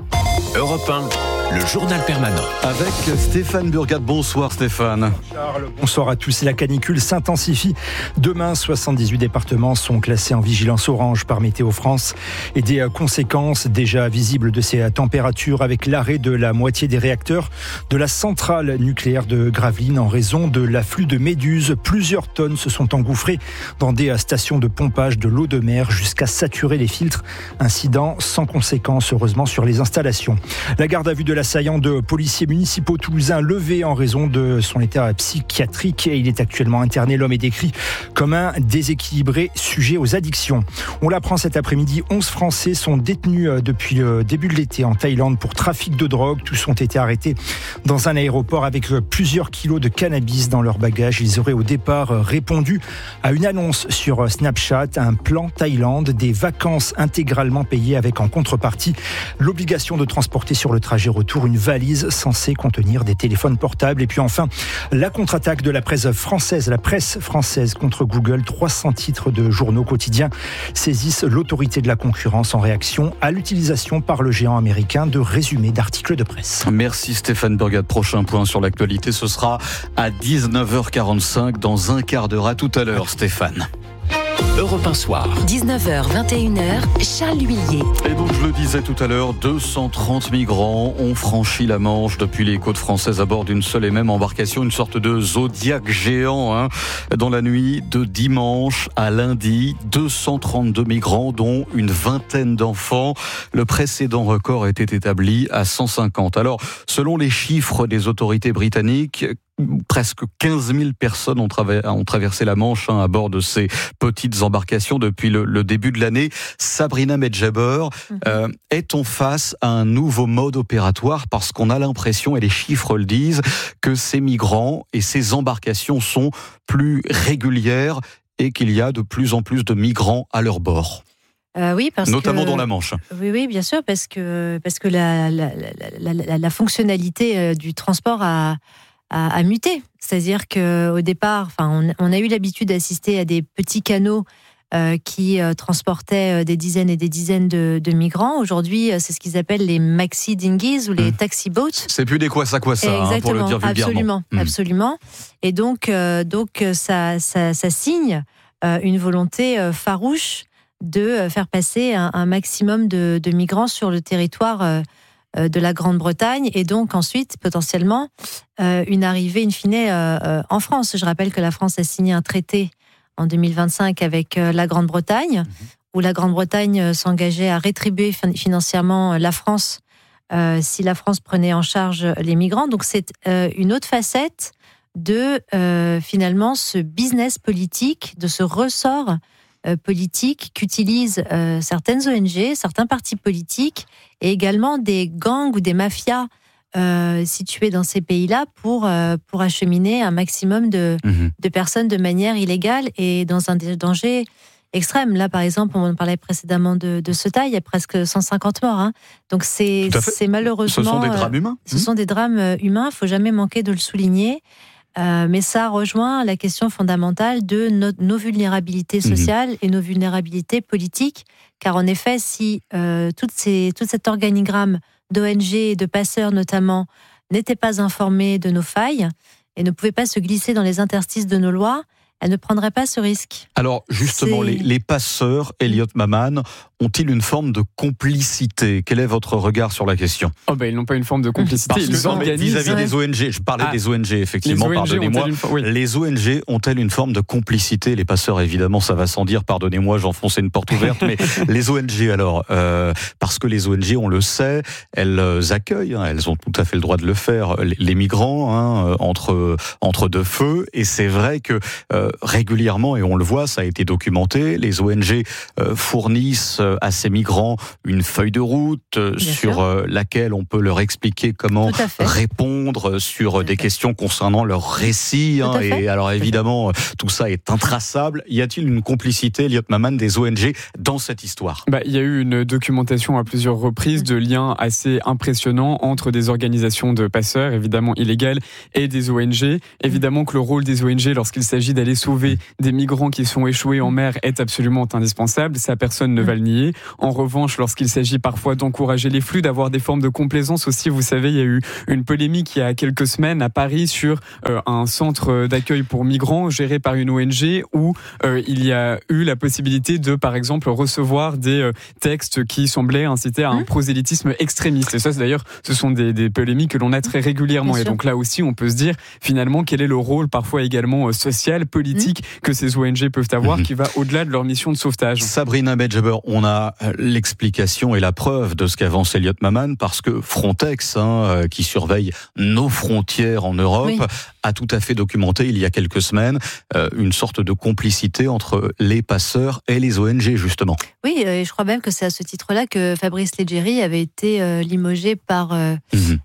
Europe un, le journal permanent. Avec Stéphane Burgat. Bonsoir Stéphane. Charles, bonsoir à tous. La canicule s'intensifie. Demain, soixante-dix-huit départements sont classés en vigilance orange par Météo France. Et des conséquences déjà visibles de ces températures avec l'arrêt de la moitié des réacteurs de la centrale nucléaire de Gravelines en raison de l'afflux de méduses. Plusieurs tonnes se sont engouffrées dans des stations de pompage de l'eau de mer jusqu'à saturer les filtres. Incident sans conséquences, heureusement, sur les installations. La garde à vue de l'assaillant de policiers municipaux toulousains levé en raison de son état psychiatrique et il est actuellement interné. L'homme est décrit comme un déséquilibré sujet aux addictions. On l'apprend cet après-midi, onze Français sont détenus depuis le début de l'été en Thaïlande pour trafic de drogue. Tous ont été arrêtés dans un aéroport avec plusieurs kilos de cannabis dans leur bagage. Ils auraient au départ répondu à une annonce sur Snapchat, un plan Thaïlande, des vacances intégralement payées avec en contrepartie l'obligation de transporter sur le trajet retour une valise censée contenir des téléphones portables. Et puis enfin, la contre-attaque de la presse française, la presse française contre Google. trois cents titres de journaux quotidiens saisissent l'autorité de la concurrence en réaction à l'utilisation par le géant américain de résumés d'articles de presse. Merci Stéphane Burgat. Prochain point sur l'actualité, ce sera à dix-neuf heures quarante-cinq dans un quart d'heure. À tout à l'heure Stéphane. Europe un soir. dix-neuf heures, vingt et une heures, Charles Huillier. Et donc je le disais tout à l'heure, deux cent trente migrants ont franchi la Manche depuis les côtes françaises à bord d'une seule et même embarcation, une sorte de Zodiac géant. Hein. Dans la nuit de dimanche à lundi, deux cent trente-deux migrants, dont une vingtaine d'enfants. Le précédent record était établi à cent cinquante. Alors, selon les chiffres des autorités britanniques, presque quinze mille personnes ont, traver- ont traversé la Manche hein, à bord de ces petites embarcations depuis le, le début de l'année. Sabrina Medjeber, mm-hmm. euh, est-on face à un nouveau mode opératoire parce qu'on a l'impression, et les chiffres le disent, que ces migrants et ces embarcations sont plus régulières et qu'il y a de plus en plus de migrants à leur bord? Euh, oui, parce Notamment que, dans la Manche. Oui, oui, bien sûr, parce que, parce que la, la, la, la, la fonctionnalité du transport a, a, a muté. C'est-à-dire qu'au départ, enfin, on, on a eu l'habitude d'assister à des petits canaux euh, qui euh, transportaient des dizaines et des dizaines de, de migrants. Aujourd'hui, c'est ce qu'ils appellent les maxi dinghies ou les mmh. taxi boats. C'est plus des quoi ça quoi ça, hein, pour le dire vulgairement. Absolument, mmh. absolument. Et donc, euh, donc ça, ça, ça signe euh, une volonté euh, farouche de faire passer un, un maximum de, de migrants sur le territoire euh, de la Grande-Bretagne et donc ensuite potentiellement euh, une arrivée in fine euh, euh, en France. Je rappelle que la France a signé un traité en deux mille vingt-cinq avec euh, la Grande-Bretagne mmh. où la Grande-Bretagne euh, s'engageait à rétribuer fin- financièrement la France euh, si la France prenait en charge les migrants. Donc c'est euh, une autre facette de euh, finalement ce business politique, de ce ressort politique qu'utilisent euh, certaines O N G, certains partis politiques et également des gangs ou des mafias euh, situés dans ces pays-là pour, euh, pour acheminer un maximum de, mmh. de personnes de manière illégale et dans un danger extrême. Là, par exemple, on parlait précédemment de, de Ceuta, il y a presque cent cinquante morts. Hein. Donc c'est, c'est malheureusement... Ce sont des drames humains. Ce mmh. sont des drames humains, il ne faut jamais manquer de le souligner. Euh, mais ça rejoint la question fondamentale de nos, nos vulnérabilités sociales mmh. et nos vulnérabilités politiques. Car en effet, si euh, toutes ces, tout cet organigramme d'O N G et de passeurs notamment n'était pas informé de nos failles et ne pouvait pas se glisser dans les interstices de nos lois, elle ne prendrait pas ce risque. Alors justement, les, les passeurs, Elliot Maman, ont-ils une forme de complicité? Quel est votre regard sur la question? Oh ben, ils n'ont pas une forme de complicité. Parce ils que, organisent... vis-à-vis ouais. des O N G, je parlais ah, des O N G, effectivement, les O N G pardonnez-moi. Une... Oui. Les O N G ont-elles une forme de complicité? Les passeurs, évidemment, ça va sans dire, pardonnez-moi, j'enfonçais une porte ouverte, mais les O N G, alors, euh, parce que les O N G, on le sait, elles accueillent, hein, elles ont tout à fait le droit de le faire, les, les migrants, hein, entre, entre deux feux, et c'est vrai que euh, régulièrement, et on le voit, ça a été documenté, les O N G euh, fournissent à ces migrants une feuille de route euh, sur euh, laquelle on peut leur expliquer comment répondre sur des questions concernant leur récit. Hein, et alors évidemment, tout ça est intraçable. Y a-t-il une complicité, Elliot Maman, des O N G dans cette histoire ? Bah, il y a eu une documentation à plusieurs reprises de liens assez impressionnants entre des organisations de passeurs, évidemment illégales, et des O N G. Évidemment que le rôle des O N G lorsqu'il s'agit d'aller sauver des migrants qui sont échoués en mer est absolument indispensable. Ça, personne ne va le nier. En revanche, lorsqu'il s'agit parfois d'encourager les flux, d'avoir des formes de complaisance aussi, vous savez, il y a eu une polémique il y a quelques semaines à Paris sur euh, un centre d'accueil pour migrants géré par une O N G où euh, il y a eu la possibilité de, par exemple, recevoir des euh, textes qui semblaient inciter à un prosélytisme extrémiste. Et ça, c'est, d'ailleurs, ce sont des, des polémiques que l'on a très régulièrement. Bien et sûr. Donc là aussi, on peut se dire, finalement, quel est le rôle parfois également euh, social, politique mmh. que ces O N G peuvent avoir, mmh. qui va au-delà de leur mission de sauvetage. Sabrina Medjeber, on a l'explication et la preuve de ce qu'avance Elliot Maman, parce que Frontex, hein, qui surveille nos frontières en Europe, oui. a tout à fait documenté il y a quelques semaines euh, une sorte de complicité entre les passeurs et les O N G, justement. Oui, et je crois même que c'est à ce titre-là que Fabrice Leggeri avait été euh, limogé par euh, mmh.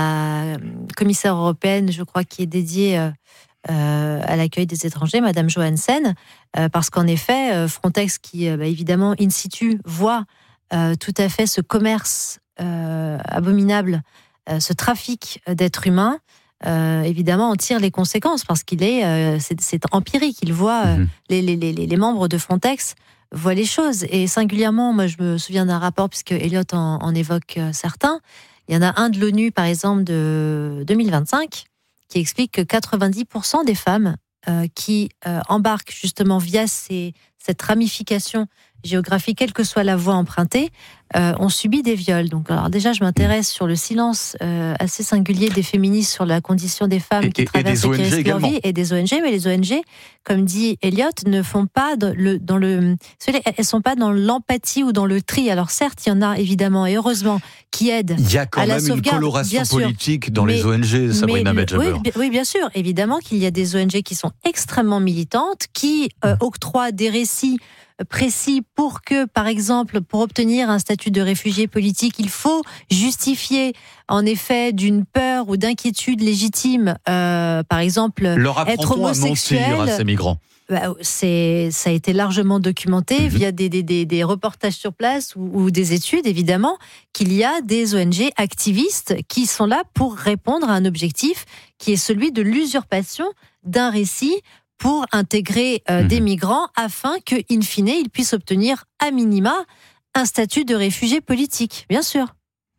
la commissaire européenne, je crois, qui est dédiée euh, euh, à l'accueil des étrangers, Madame Johansen, euh, parce qu'en effet, euh, Frontex, qui euh, bah, évidemment in situ voit euh, tout à fait ce commerce euh, abominable, euh, ce trafic d'êtres humains, Euh, évidemment, on tire les conséquences parce qu'il est, euh, c'est, c'est empirique. Il voit euh, mmh. les, les, les, les membres de Frontex voient les choses. Et singulièrement, moi, je me souviens d'un rapport puisque Elliot en, en évoque euh, certains. Il y en a un de l'ONU, par exemple, de deux mille vingt-cinq, qui explique que quatre-vingt-dix pour cent des femmes euh, qui euh, embarquent justement via ces, cette ramification géographique, quelle que soit la voie empruntée, euh, ont subi des viols. Donc, alors déjà, je m'intéresse sur le silence euh, assez singulier des féministes sur la condition des femmes et, qui et, traversent et, et qui risquent leur vie, et des O N G. Mais les O N G, comme dit Elliot, ne font pas dans le, dans le, elles sont pas dans l'empathie ou dans le tri. Alors certes, il y en a évidemment et heureusement qui aident. Il y a quand à la même sauvegarde, une coloration politique dans mais, les O N G, Sabrina Medjeber. Oui, oui, bien sûr. Évidemment qu'il y a des O N G qui sont extrêmement militantes, qui euh, octroient des récits précis pour que, par exemple, pour obtenir un statut de réfugié politique, il faut justifier, en effet, d'une peur ou d'inquiétude légitime, euh, par exemple, leur être homosexuel. À mentir à ces migrants. Bah, c'est, ça a été largement documenté mmh. via des, des, des, des reportages sur place ou, ou des études, évidemment, qu'il y a des O N G activistes qui sont là pour répondre à un objectif qui est celui de l'usurpation d'un récit pour intégrer euh, mmh. des migrants afin que, in fine, ils puissent obtenir à minima un statut de réfugié politique, bien sûr.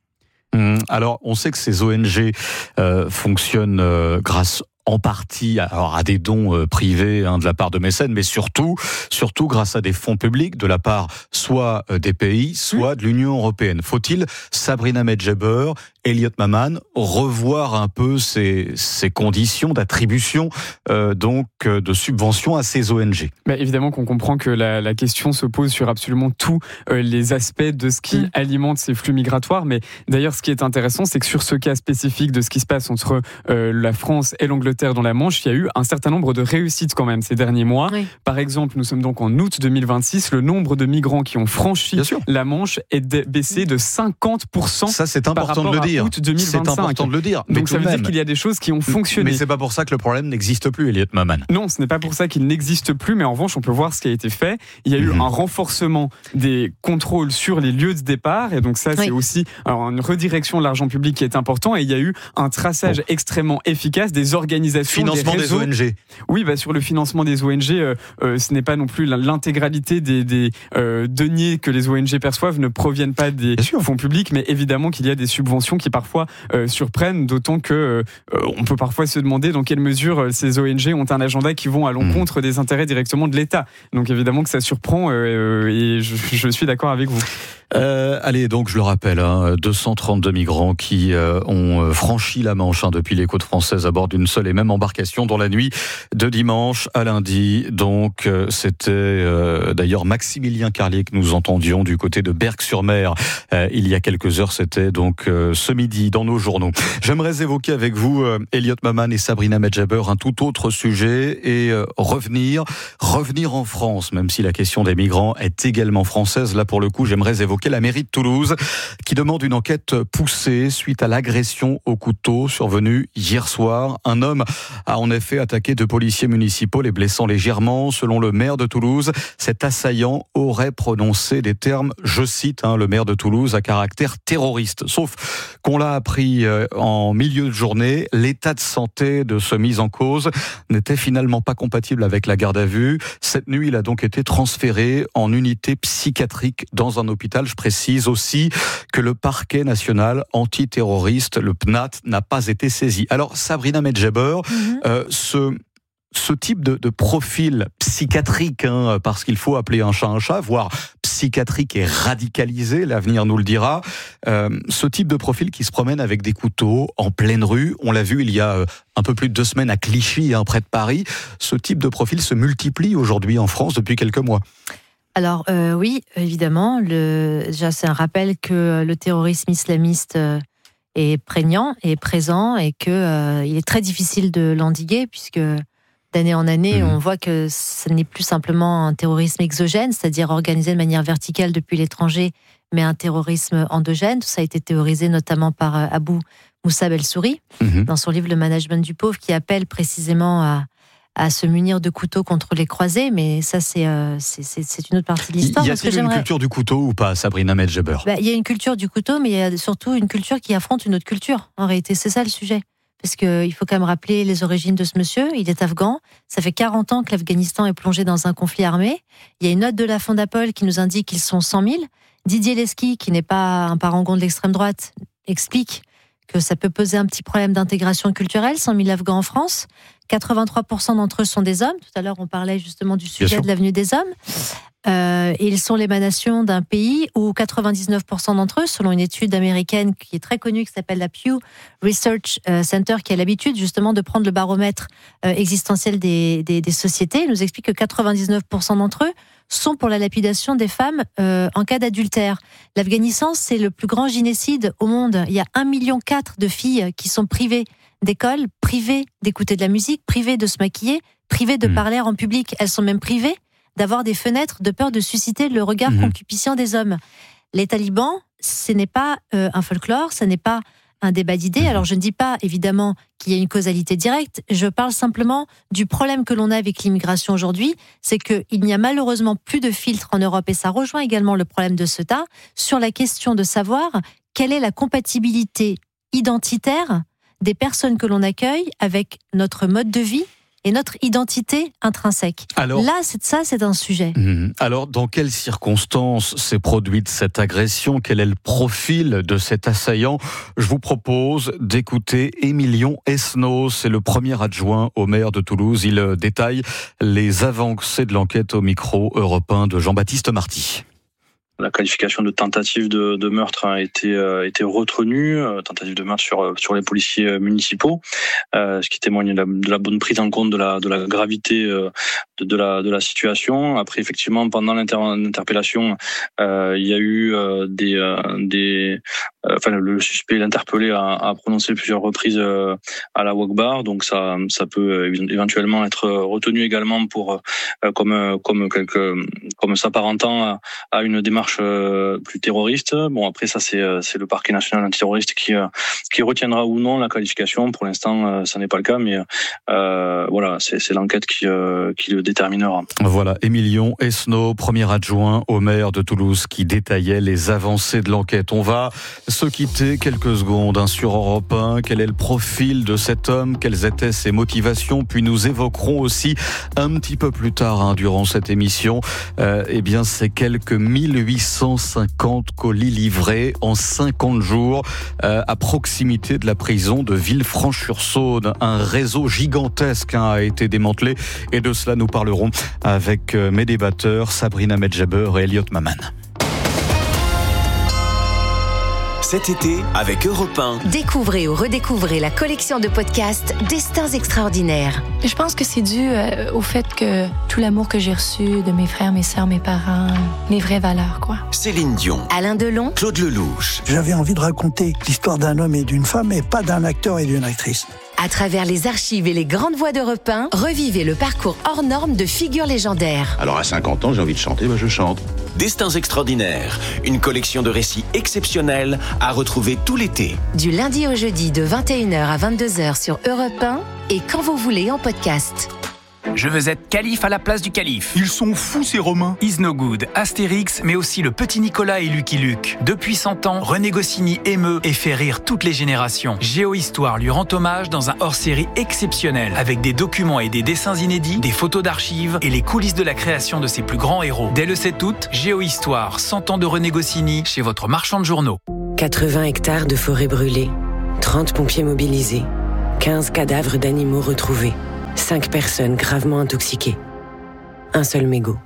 Mmh. Alors, on sait que ces O N G euh, fonctionnent euh, grâce en partie alors à des dons euh, privés hein, de la part de mécènes, mais surtout, surtout grâce à des fonds publics de la part soit euh, des pays, soit mmh. de l'Union européenne. Faut-il, Sabrina Medjeber, Elliot Maman, revoir un peu ces, ces conditions d'attribution euh, donc euh, de subventions à ces O N G? Bah, évidemment qu'on comprend que la, la question se pose sur absolument tous euh, les aspects de ce qui mmh. alimente ces flux migratoires. Mais d'ailleurs, ce qui est intéressant, c'est que sur ce cas spécifique de ce qui se passe entre euh, la France et l'Angleterre dans la Manche, il y a eu un certain nombre de réussites quand même ces derniers mois. Oui. Par exemple, nous sommes donc en août deux mille vingt-six, le nombre de migrants qui ont franchi la Manche est baissé de cinquante pour cent. Ça, c'est important de le dire. Août deux mille vingt-cinq. C'est important de le dire. Donc ça veut même dire qu'il y a des choses qui ont fonctionné. Mais c'est pas pour ça que le problème n'existe plus, Elliot Maman. Non, ce n'est pas pour ça qu'il n'existe plus, mais en revanche, on peut voir ce qui a été fait. Il y a eu mmh. un renforcement des contrôles sur les lieux de départ, et donc ça, oui. c'est aussi alors, une redirection de l'argent public qui est important, et il y a eu un traçage bon. extrêmement efficace des organisations. Financement des, des O N G. Oui, bah, sur le financement des O N G, euh, euh, ce n'est pas non plus l'intégralité des, des euh, deniers que les O N G perçoivent ne proviennent pas des fonds publics, mais évidemment qu'il y a des subventions qui parfois euh, surprennent, d'autant que euh, on peut parfois se demander dans quelle mesure euh, ces O N G ont un agenda qui vont à l'encontre mmh. des intérêts directement de l'État. Donc évidemment que ça surprend euh, et je, je suis d'accord avec vous. Euh, allez, donc je le rappelle, hein, deux cent trente-deux migrants qui euh, ont franchi la Manche hein, depuis les côtes françaises à bord d'une seule émbarcation. Alors euh, oui, évidemment, le, déjà c'est un rappel que le terrorisme islamiste euh, est prégnant, est présent et qu'il euh, est très difficile de l'endiguer puisque d'année en année, mmh. on voit que ce n'est plus simplement un terrorisme exogène, c'est-à-dire organisé de manière verticale depuis l'étranger, mais un terrorisme endogène. Tout ça a été théorisé notamment par Abou Moussa Belsouri, mmh. dans son livre « Le management du pauvre », qui appelle précisément à, à se munir de couteaux contre les croisés, mais ça, c'est, euh, c'est, c'est, c'est une autre partie de l'histoire. Y a-t-il une j'aimerais... culture du couteau ou pas, Sabrina Medjaber ? Bah, y a une culture du couteau, mais il y a surtout une culture qui affronte une autre culture. En réalité, c'est ça le sujet. Parce qu'il faut quand même rappeler les origines de ce monsieur. Il est afghan. Ça fait quarante ans que l'Afghanistan est plongé dans un conflit armé. Il y a une note de la Fondapol qui nous indique qu'ils sont cent mille. Didier Lesky, qui n'est pas un parangon de l'extrême droite, explique que ça peut poser un petit problème d'intégration culturelle, cent mille Afghans en France. quatre-vingt-trois pour cent d'entre eux sont des hommes. Tout à l'heure, on parlait justement du sujet de l'avenue des hommes. Euh, et ils sont l'émanation d'un pays où quatre-vingt-dix-neuf pour cent d'entre eux, selon une étude américaine qui est très connue, qui s'appelle la Pew Research Center, qui a l'habitude justement de prendre le baromètre euh, existentiel des, des, des sociétés, nous explique que quatre-vingt-dix-neuf pour cent d'entre eux sont pour la lapidation des femmes euh, en cas d'adultère. L'Afghanistan, c'est le plus grand gynécide au monde. Il y a un virgule quatre million de filles qui sont privées d'école, privées d'écouter de la musique, privées de se maquiller, privées de mmh. parler en public. Elles sont même privées d'avoir des fenêtres de peur de susciter le regard mmh. concupiscent des hommes. Les talibans, ce n'est pas euh, un folklore, ce n'est pas un débat d'idées. Alors je ne dis pas évidemment qu'il y a une causalité directe, je parle simplement du problème que l'on a avec l'immigration aujourd'hui, c'est qu'il n'y a malheureusement plus de filtres en Europe, et ça rejoint également le problème de Ceuta, sur la question de savoir quelle est la compatibilité identitaire des personnes que l'on accueille avec notre mode de vie et notre identité intrinsèque. Alors, là, c'est ça, c'est un sujet. Mmh. Alors, dans quelles circonstances s'est produite cette agression ? Quel est le profil de cet assaillant ? Je vous propose d'écouter Émilion Esnault, c'est le premier adjoint au maire de Toulouse. Il détaille les avancées de l'enquête au micro européen de Jean-Baptiste Marty. La qualification de tentative de, de meurtre a été, euh, été retenue, euh, tentative de meurtre sur, sur les policiers municipaux, euh, ce qui témoigne de la, de la bonne prise en compte de la, de la gravité euh, de, de, la, de la situation. Après, effectivement, pendant l'inter, l'interpellation, euh, il y a eu euh, des, euh, des euh, enfin, le suspect, l'interpellé, a, a prononcé plusieurs reprises euh, à la Wakbar, donc ça, ça peut éventuellement être retenu également pour euh, comme, comme quelque, comme s'apparentant à, à une démarche plus terroriste. Bon, après ça, c'est c'est le parquet national antiterroriste qui qui retiendra ou non la qualification. Pour l'instant, ça n'est pas le cas, mais euh, voilà, c'est c'est l'enquête qui euh, qui le déterminera. Voilà, Émilion Esnault, premier adjoint au maire de Toulouse, qui détaillait les avancées de l'enquête. On va se quitter quelques secondes hein, sur Europe un. Quel est le profil de cet homme ? Quelles étaient ses motivations ? Puis nous évoquerons aussi un petit peu plus tard hein, durant cette émission, euh, eh bien ces quelques mille huit cent cinquante colis livrés en cinquante jours euh, à proximité de la prison de Villefranche-sur-Saône. Un réseau gigantesque hein, a été démantelé, et de cela nous parlerons avec euh, mes débatteurs Sabrina Medjaber et Elliot Maman. Cet été, avec Europe un. Découvrez ou redécouvrez la collection de podcasts Destins extraordinaires. Je pense que c'est dû euh, au fait que tout l'amour que j'ai reçu de mes frères, mes sœurs, mes parents, les vraies valeurs, quoi. Céline Dion. Alain Delon. Claude Lelouch. J'avais envie de raconter l'histoire d'un homme et d'une femme, et pas d'un acteur et d'une actrice. À travers les archives et les grandes voix d'Europe un, revivez le parcours hors norme de figures légendaires. Alors à cinquante ans, j'ai envie de chanter, bah je chante. Destins extraordinaires, une collection de récits exceptionnels à retrouver tout l'été. Du lundi au jeudi de vingt et une heures à vingt-deux heures sur Europe un et quand vous voulez en podcast. Je veux être calife à la place du calife. Ils sont fous ces Romains. Is No Good, Astérix, mais aussi le petit Nicolas et Lucky Luke. Depuis cent ans, René Goscinny émeut et fait rire toutes les générations. Géohistoire lui rend hommage dans un hors-série exceptionnel, avec des documents et des dessins inédits, des photos d'archives et les coulisses de la création de ses plus grands héros. Dès le sept août, Géohistoire, cent ans de René Goscinny, chez votre marchand de journaux. quatre-vingts hectares de forêt brûlée, trente pompiers mobilisés, quinze cadavres d'animaux retrouvés. Cinq personnes gravement intoxiquées. Un seul mégot.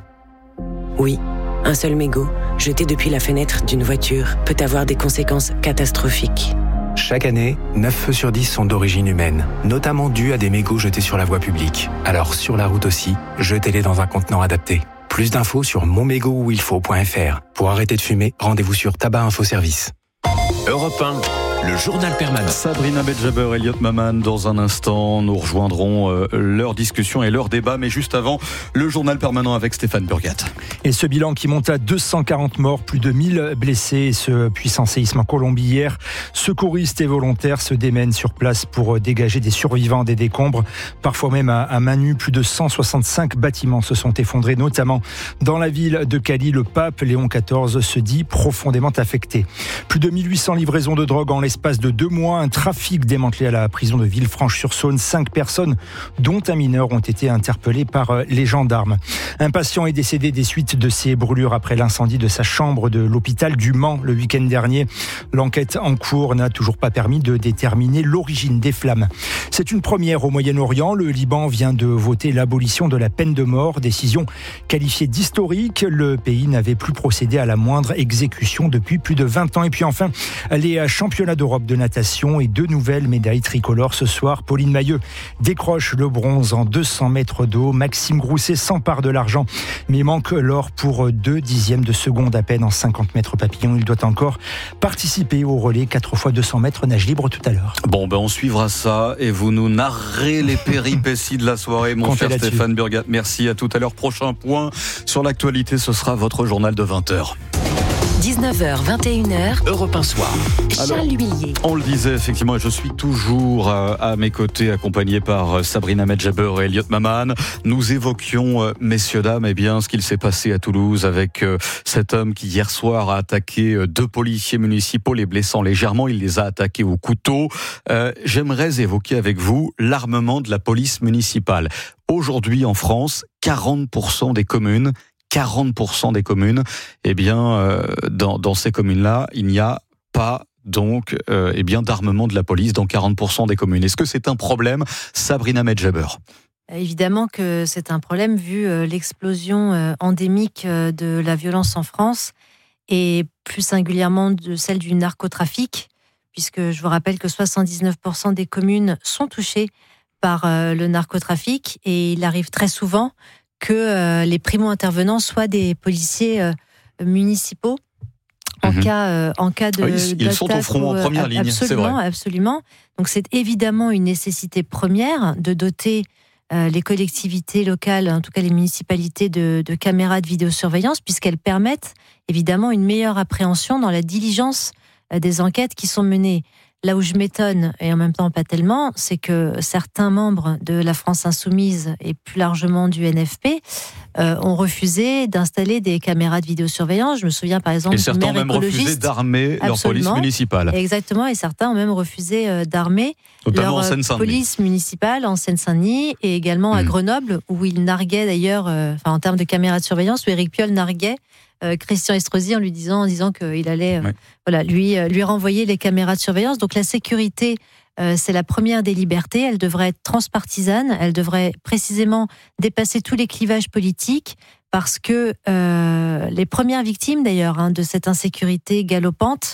Oui, un seul mégot, jeté depuis la fenêtre d'une voiture, peut avoir des conséquences catastrophiques. Chaque année, neuf feux sur dix sont d'origine humaine, notamment dus à des mégots jetés sur la voie publique. Alors sur la route aussi, jetez-les dans un contenant adapté. Plus d'infos sur mon mégot où il faut point f r. Pour arrêter de fumer, rendez-vous sur Tabac Info Service. Europe un. Le journal permanent. Sabrina Medjaber, Elliot Maman, dans un instant, nous rejoindrons euh, leur discussion et leur débat, mais juste avant, le journal permanent avec Stéphane Burgat. Et ce bilan qui monte à deux cent quarante morts, plus de mille blessés, ce puissant séisme en Colombie hier. Secouristes et volontaires se démènent sur place pour dégager des survivants des décombres. Parfois même à, à main nue, plus de cent soixante-cinq bâtiments se sont effondrés, notamment dans la ville de Cali. Le pape Léon quatorze se dit profondément affecté. Plus de mille huit cents livraisons de drogue en l'espace de deux mois, un trafic démantelé à la prison de Villefranche-sur-Saône. Cinq personnes, dont un mineur, ont été interpellées par les gendarmes. Un patient est décédé des suites de ses brûlures après l'incendie de sa chambre de l'hôpital du Mans le week-end dernier. L'enquête en cours n'a toujours pas permis de déterminer l'origine des flammes. C'est une première au Moyen-Orient. Le Liban vient de voter l'abolition de la peine de mort, décision qualifiée d'historique. Le pays n'avait plus procédé à la moindre exécution depuis plus de vingt ans. Et puis enfin, les championnats d'Europe de natation et deux nouvelles médailles tricolores ce soir. Pauline Mailleux décroche le bronze en deux cents mètres d'eau. Maxime Grousset s'empare de l'argent, mais manque l'or pour deux dixièmes de seconde à peine en cinquante mètres papillon. Il doit encore participer au relais quatre fois deux cents mètres nage libre tout à l'heure. Bon, ben on suivra ça et vous nous narrerez les péripéties de la soirée, mon Comptez cher là-dessus. Stéphane Burgat. Merci, à tout à l'heure. Prochain point sur l'actualité, ce sera votre journal de vingt heures. dix-neuf heures, vingt et une heures. Europe un soir. Charles Huillier. On le disait, effectivement, et je suis toujours à, à mes côtés, accompagné par Sabrina Medjaber et Elliot Maman. Nous évoquions, messieurs, dames, eh bien, ce qu'il s'est passé à Toulouse avec euh, cet homme qui, hier soir, a attaqué euh, deux policiers municipaux, les blessant légèrement. Il les a attaqués au couteau. Euh, j'aimerais évoquer avec vous l'armement de la police municipale. Aujourd'hui, en France, quarante pour cent des communes quarante pour cent des communes, eh bien, euh, dans, dans ces communes-là, il n'y a pas donc euh, eh bien, d'armement de la police dans quarante pour cent des communes. Est-ce que c'est un problème, Sabrina Medjaber ? Évidemment que c'est un problème vu euh, l'explosion euh, endémique euh, de la violence en France et plus singulièrement de celle du narcotrafic, puisque je vous rappelle que soixante-dix-neuf pour cent des communes sont touchées par euh, le narcotrafic et il arrive très souvent que euh, les primo-intervenants soient des policiers euh, municipaux en, mmh. cas, euh, en cas de... Oui, ils sont au front, ou, en première euh, ligne, c'est vrai. Absolument. Donc c'est évidemment une nécessité première de doter euh, les collectivités locales, en tout cas les municipalités, de, de caméras de vidéosurveillance, puisqu'elles permettent évidemment une meilleure appréhension dans la diligence euh, des enquêtes qui sont menées. Là où je m'étonne, et en même temps pas tellement, c'est que certains membres de la France Insoumise et plus largement du N F P euh, ont refusé d'installer des caméras de vidéosurveillance. Je me souviens par exemple et certains du maire ont même refusé d'armer leur police municipale. Exactement, et certains ont même refusé euh, d'armer Notamment leur en police municipale en Seine-Saint-Denis et également mmh. à Grenoble, où ils narguaient d'ailleurs, euh, enfin en termes de caméras de surveillance, où Éric Piolle narguait Euh, Christian Estrosi en lui disant, en disant qu'il allait euh, ouais. voilà, lui, euh, lui renvoyer les caméras de surveillance. Donc la sécurité, euh, c'est la première des libertés. Elle devrait être transpartisane. Elle devrait précisément dépasser tous les clivages politiques parce que euh, les premières victimes d'ailleurs hein, de cette insécurité galopante,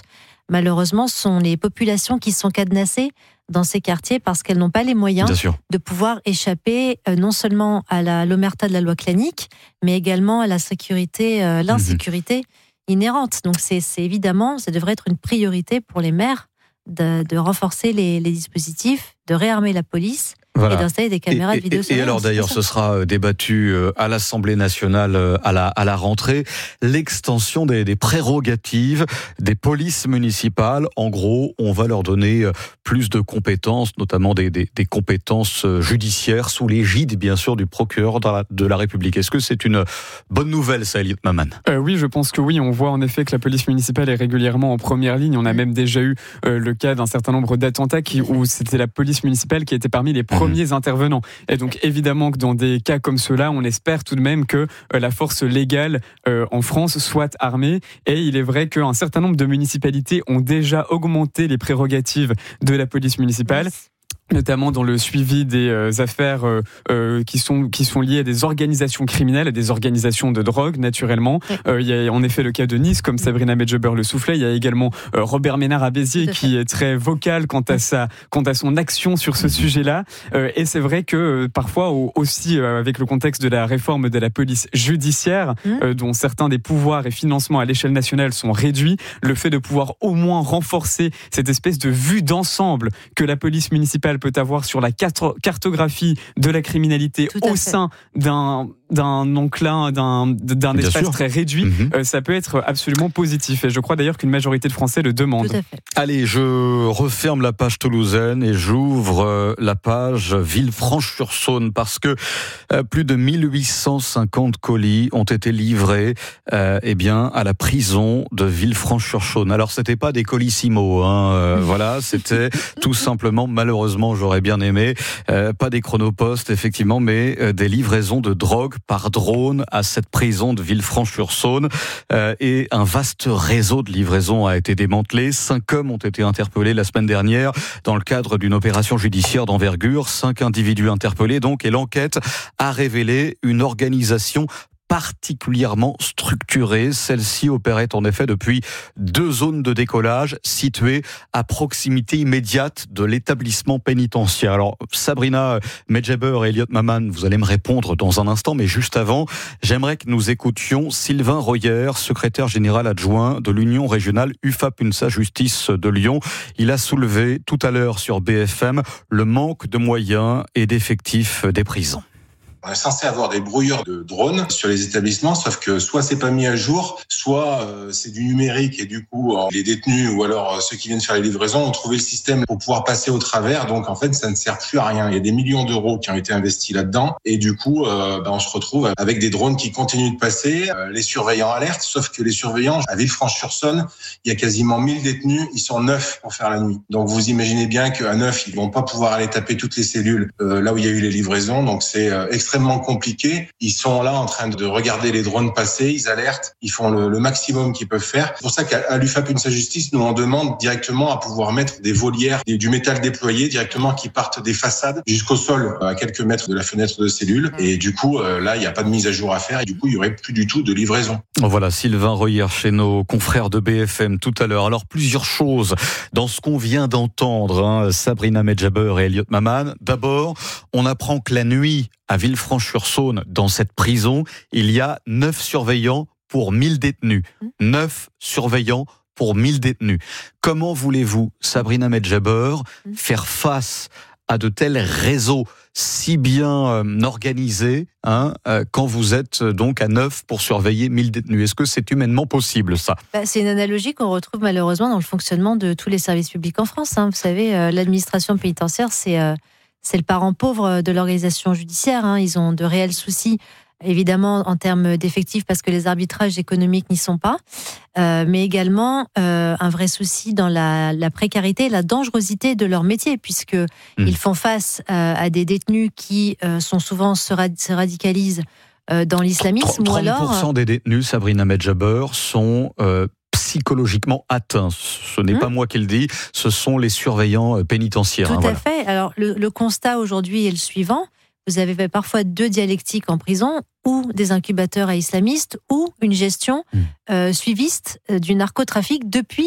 malheureusement, sont les populations qui sont cadenassées dans ces quartiers parce qu'elles n'ont pas les moyens de pouvoir échapper euh, non seulement à la, l'omerta de la loi clanique, mais également à la sécurité, euh, l'insécurité mmh. inhérente. Donc c'est, c'est évidemment, ça devrait être une priorité pour les maires de, de renforcer les, les dispositifs, de réarmer la police. Voilà. Et d'installer des caméras et, de vidéosurveillance. Et alors d'ailleurs, ce sera débattu à l'Assemblée nationale à la, à la rentrée, l'extension des, des prérogatives des polices municipales. En gros, on va leur donner plus de compétences, notamment des, des, des compétences judiciaires, sous l'égide, bien sûr, du procureur de la, de la République. Est-ce que c'est une bonne nouvelle, ça, Elliot Maman ? euh, Oui, je pense que oui. On voit en effet que la police municipale est régulièrement en première ligne. On a même déjà eu euh, le cas d'un certain nombre d'attentats qui, où c'était la police municipale qui était parmi les premiers premiers intervenants. Et donc évidemment que dans des cas comme ceux-là, on espère tout de même que euh, la force légale euh, en France soit armée. Et il est vrai qu'un certain nombre de municipalités ont déjà augmenté les prérogatives de la police municipale. Oui. Notamment dans le suivi des euh, affaires euh, euh, qui sont qui sont liées à des organisations criminelles, à des organisations de drogue, naturellement. Oui. Euh, il y a en effet le cas de Nice, comme Sabrina Medjeber le soufflait. Il y a également euh, Robert Ménard à Béziers, qui est très vocal quant à sa quant à son action sur ce mmh. sujet-là. Euh, et c'est vrai que euh, parfois aussi euh, avec le contexte de la réforme de la police judiciaire, mmh. euh, dont certains des pouvoirs et financements à l'échelle nationale sont réduits, le fait de pouvoir au moins renforcer cette espèce de vue d'ensemble que la police municipale peut avoir sur la cartographie de la criminalité au sein d'un d'un enclin, d'un, d'un espace sûr. très réduit, mmh. euh, ça peut être absolument positif. Et je crois d'ailleurs qu'une majorité de Français le demandent. Tout à fait. Allez, je referme la page toulousaine et j'ouvre la page Villefranche-sur-Saône parce que euh, plus de mille huit cent cinquante colis ont été livrés euh, eh bien, à la prison de Villefranche-sur-Saône. Alors, c'était pas des colissimo, hein, euh, voilà, c'était tout simplement, malheureusement, j'aurais bien aimé, euh, pas des chronopostes, effectivement, mais euh, des livraisons de drogue par drone à cette prison de Villefranche-sur-Saône. Euh, et un vaste réseau de livraison a été démantelé. Cinq hommes ont été interpellés la semaine dernière dans le cadre d'une opération judiciaire d'envergure. Cinq individus interpellés, donc, et l'enquête a révélé une organisation particulièrement structurée. Celle-ci opérait en effet depuis deux zones de décollage situées à proximité immédiate de l'établissement pénitentiaire. Alors, Sabrina Medjeber et Elliot Maman, vous allez me répondre dans un instant, mais juste avant, j'aimerais que nous écoutions Sylvain Royer, secrétaire général adjoint de l'Union régionale U F A P-UNSA Justice de Lyon. Il a soulevé tout à l'heure sur B F M le manque de moyens et d'effectifs des prisons. On est censé avoir des brouilleurs de drones sur les établissements, sauf que soit c'est pas mis à jour, soit euh, c'est du numérique et du coup euh, les détenus ou alors euh, ceux qui viennent faire les livraisons ont trouvé le système pour pouvoir passer au travers. Donc en fait, ça ne sert plus à rien. Il y a des millions d'euros qui ont été investis là-dedans et du coup, euh, bah, on se retrouve avec des drones qui continuent de passer, euh, les surveillants alertent, sauf que les surveillants à Villefranche-sur-Saône, il y a quasiment mille détenus, ils sont neuf pour faire la nuit. Donc vous imaginez bien qu'à neuf, ils vont pas pouvoir aller taper toutes les cellules euh, là où il y a eu les livraisons. Donc c'est euh, extrêmement compliqué. Ils sont là en train de regarder les drones passer, ils alertent, ils font le, le maximum qu'ils peuvent faire. C'est pour ça qu'à l'U F A P-UNSA Justice, nous on demande directement à pouvoir mettre des volières et du métal déployé directement qui partent des façades jusqu'au sol à quelques mètres de la fenêtre de cellule. Et du coup, euh, là, il n'y a pas de mise à jour à faire et du coup, il n'y aurait plus du tout de livraison. Voilà, Sylvain Royer chez nos confrères de B F M tout à l'heure. Alors, plusieurs choses dans ce qu'on vient d'entendre, hein, Sabrina Medjeber et Elliot Maman. D'abord, on apprend que la nuit, à Villefranche-sur-Saône, dans cette prison, il y a neuf surveillants pour mille détenus. neuf surveillants pour mille détenus. Comment voulez-vous, Sabrina Medjeber, faire face à de tels réseaux si bien euh, organisés hein, euh, quand vous êtes euh, donc à neuf pour surveiller mille détenus? Est-ce que c'est humainement possible, ça? bah, C'est une analogie qu'on retrouve malheureusement dans le fonctionnement de tous les services publics en France. Hein. Vous savez, euh, l'administration pénitentiaire, c'est... Euh, C'est le parent pauvre de l'organisation judiciaire. Hein. Ils ont de réels soucis, évidemment, en termes d'effectifs, parce que les arbitrages économiques n'y sont pas, euh, mais également euh, un vrai souci dans la, la précarité et la dangerosité de leur métier, puisqu'ils mmh. font face euh, à des détenus qui euh, sont souvent se, rad- se radicalisent euh, dans l'islamisme. trente ou alors... pour cent des détenus, Sabrina Medjeber, sont... Euh psychologiquement atteints. Ce n'est mmh. pas moi qui le dis, ce sont les surveillants pénitentiaires. Tout hein, à voilà. fait. Alors, le, le constat aujourd'hui est le suivant. Vous avez parfois deux dialectiques en prison, ou des incubateurs à islamistes, ou une gestion mmh. euh, suiviste du narcotrafic depuis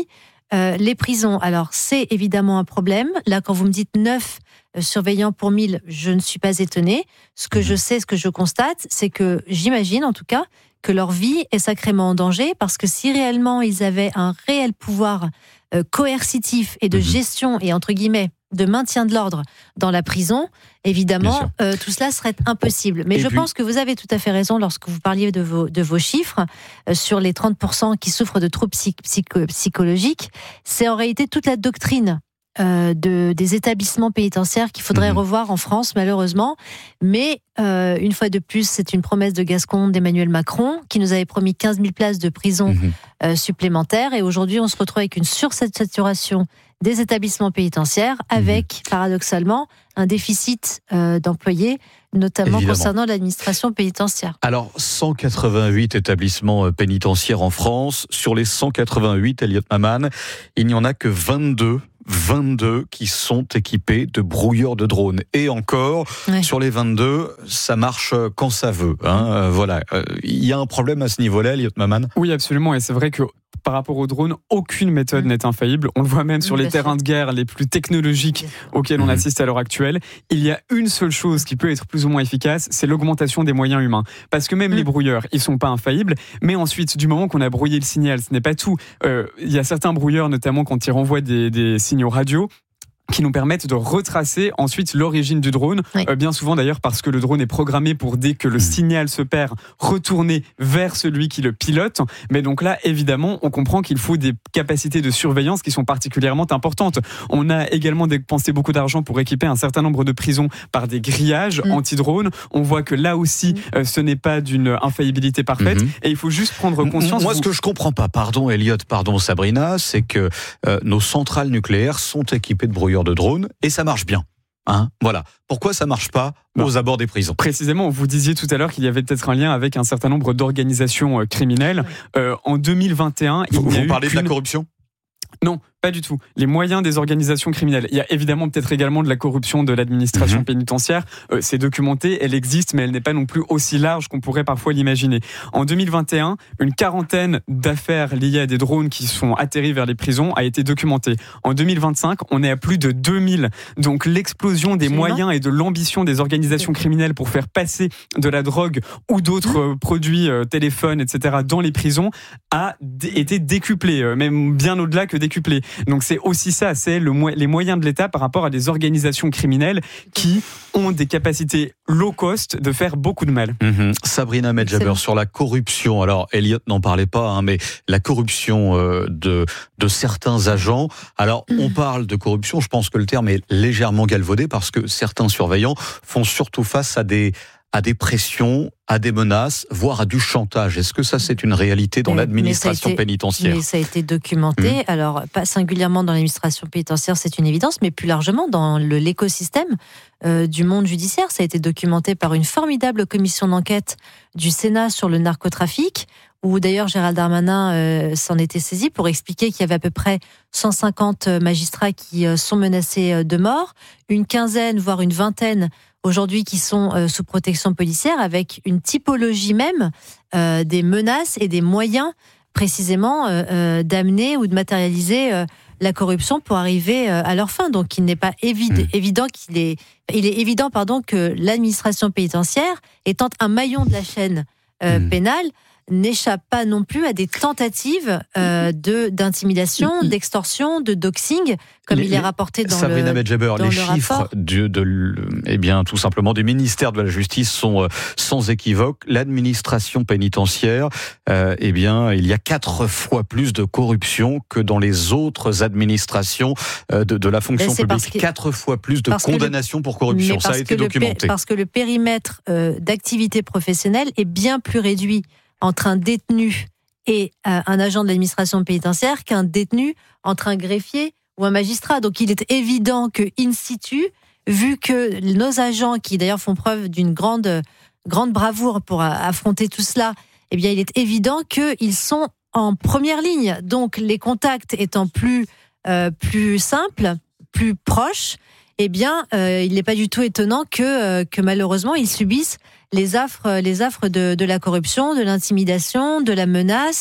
Euh, les prisons, alors c'est évidemment un problème. Là, quand vous me dites neuf surveillants pour mille, je ne suis pas étonnée. Ce que je sais, ce que je constate, c'est que j'imagine en tout cas que leur vie est sacrément en danger, parce que si réellement ils avaient un réel pouvoir euh, coercitif et de gestion et entre guillemets de maintien de l'ordre dans la prison, évidemment, euh, tout cela serait impossible. Mais et je puis... pense que vous avez tout à fait raison lorsque vous parliez de vos, de vos chiffres euh, sur les trente pour cent qui souffrent de troubles psych- psycho- psychologiques. C'est en réalité toute la doctrine Euh, de, des établissements pénitentiaires qu'il faudrait mmh. revoir en France, malheureusement. Mais, euh, une fois de plus, c'est une promesse de Gascon, d'Emmanuel Macron, qui nous avait promis quinze mille places de prison mmh. euh, supplémentaires. Et aujourd'hui, on se retrouve avec une sursaturation des établissements pénitentiaires, avec, mmh. paradoxalement, un déficit euh, d'employés, notamment Évidemment. concernant l'administration pénitentiaire. Alors, cent quatre-vingt-huit établissements pénitentiaires en France. Sur les cent quatre-vingt-huit, Elliot Maman, il n'y en a que vingt-deux vingt-deux qui sont équipés de brouilleurs de drones. Et encore, ouais. sur les vingt-deux, ça marche quand ça veut. Hein. Euh, voilà. Il euh, y a un problème à ce niveau-là, Elliot Maman ? Oui, absolument. Et c'est vrai que par rapport aux drones, aucune méthode mmh. n'est infaillible. On le voit même sur les terrains de guerre les plus technologiques auxquels on assiste à l'heure actuelle. Il y a une seule chose qui peut être plus ou moins efficace, c'est l'augmentation des moyens humains. Parce que même mmh. les brouilleurs, ils sont pas infaillibles. Mais ensuite, du moment qu'on a brouillé le signal, ce n'est pas tout. Euh, il y a certains brouilleurs, notamment quand ils renvoient des, des signaux radio, qui nous permettent de retracer ensuite l'origine du drone. Oui. Euh, bien souvent d'ailleurs parce que le drone est programmé pour, dès que le signal se perd, retourner vers celui qui le pilote. Mais donc là, évidemment, on comprend qu'il faut des capacités de surveillance qui sont particulièrement importantes. On a également dépensé beaucoup d'argent pour équiper un certain nombre de prisons par des grillages mmh. anti-drone. On voit que là aussi, mmh. euh, ce n'est pas d'une infaillibilité parfaite. Mmh. Et il faut juste prendre conscience... Moi, vous... ce que je comprends pas, pardon Elliot, pardon Sabrina, c'est que euh, nos centrales nucléaires sont équipées de brouilleurs de drones et ça marche bien. Hein, voilà. Pourquoi ça marche pas non. aux abords des prisons ? Précisément, vous disiez tout à l'heure qu'il y avait peut-être un lien avec un certain nombre d'organisations euh, criminelles. Euh, en deux mille vingt et un, il vous, y a vous eu parlez qu'une... de la corruption ? Non, pas du tout. Les moyens des organisations criminelles. Il y a évidemment peut-être également de la corruption de l'administration mmh. pénitentiaire. Euh, c'est documenté, elle existe, mais elle n'est pas non plus aussi large qu'on pourrait parfois l'imaginer. En deux mille vingt et un, une quarantaine d'affaires liées à des drones qui sont atterris vers les prisons a été documentée. En deux mille vingt-cinq, on est à plus de deux mille. Donc l'explosion des Absolument. moyens et de l'ambition des organisations criminelles pour faire passer de la drogue ou d'autres mmh. euh, produits, euh, téléphones, et cetera, dans les prisons a d- été décuplée, euh, même bien au-delà que décuplée. Donc c'est aussi ça, c'est le mo- les moyens de l'État par rapport à des organisations criminelles qui ont des capacités low cost de faire beaucoup de mal. Mmh. Sabrina Medjaber, sur la corruption. Alors Elliot n'en parlait pas, hein, mais la corruption euh, de, de certains agents. Alors mmh. on parle de corruption, je pense que le terme est légèrement galvaudé parce que certains surveillants font surtout face à des à des pressions, à des menaces, voire à du chantage. Est-ce que ça, c'est une réalité dans mais, l'administration mais été, pénitentiaire ? Mais ça a été documenté. Mmh. Alors, pas singulièrement dans l'administration pénitentiaire, c'est une évidence, mais plus largement dans le, l'écosystème euh, du monde judiciaire. Ça a été documenté par une formidable commission d'enquête du Sénat sur le narcotrafic, où d'ailleurs Gérald Darmanin euh, s'en était saisi pour expliquer qu'il y avait à peu près cent cinquante magistrats qui euh, sont menacés de mort, une quinzaine, voire une vingtaine aujourd'hui qui sont euh, sous protection policière, avec une typologie même euh, des menaces et des moyens précisément euh, euh, d'amener ou de matérialiser euh, la corruption pour arriver euh, à leur fin. Donc il n'est pas évid- mmh. évident qu'il est, il est évident pardon que l'administration pénitentiaire, étant un maillon de la chaîne euh, mmh. pénale, n'échappe pas non plus à des tentatives euh, de d'intimidation, d'extorsion, de doxing, comme les, il est rapporté dans Sabrina le Medjaber, dans les le chiffres rapport. De, de, eh bien, tout simplement du ministère de la Justice sont euh, sans équivoque. L'administration pénitentiaire, euh, eh bien, il y a quatre fois plus de corruption que dans les autres administrations euh, de, de la fonction publique. Que, quatre fois plus de condamnations le, pour corruption. Ça a été documenté. Péri, parce que le périmètre euh, d'activité professionnelle est bien plus réduit entre un détenu et euh, un agent de l'administration pénitentiaire qu'un détenu entre un greffier ou un magistrat. Donc il est évident que in situ, vu que nos agents, qui d'ailleurs font preuve d'une grande, grande bravoure pour affronter tout cela, eh bien il est évident qu'ils sont en première ligne. Donc les contacts étant plus, euh, plus simples, plus proches, eh bien euh, il n'est pas du tout étonnant que, euh, que malheureusement ils subissent les affres, les affres de, de la corruption, de l'intimidation, de la menace,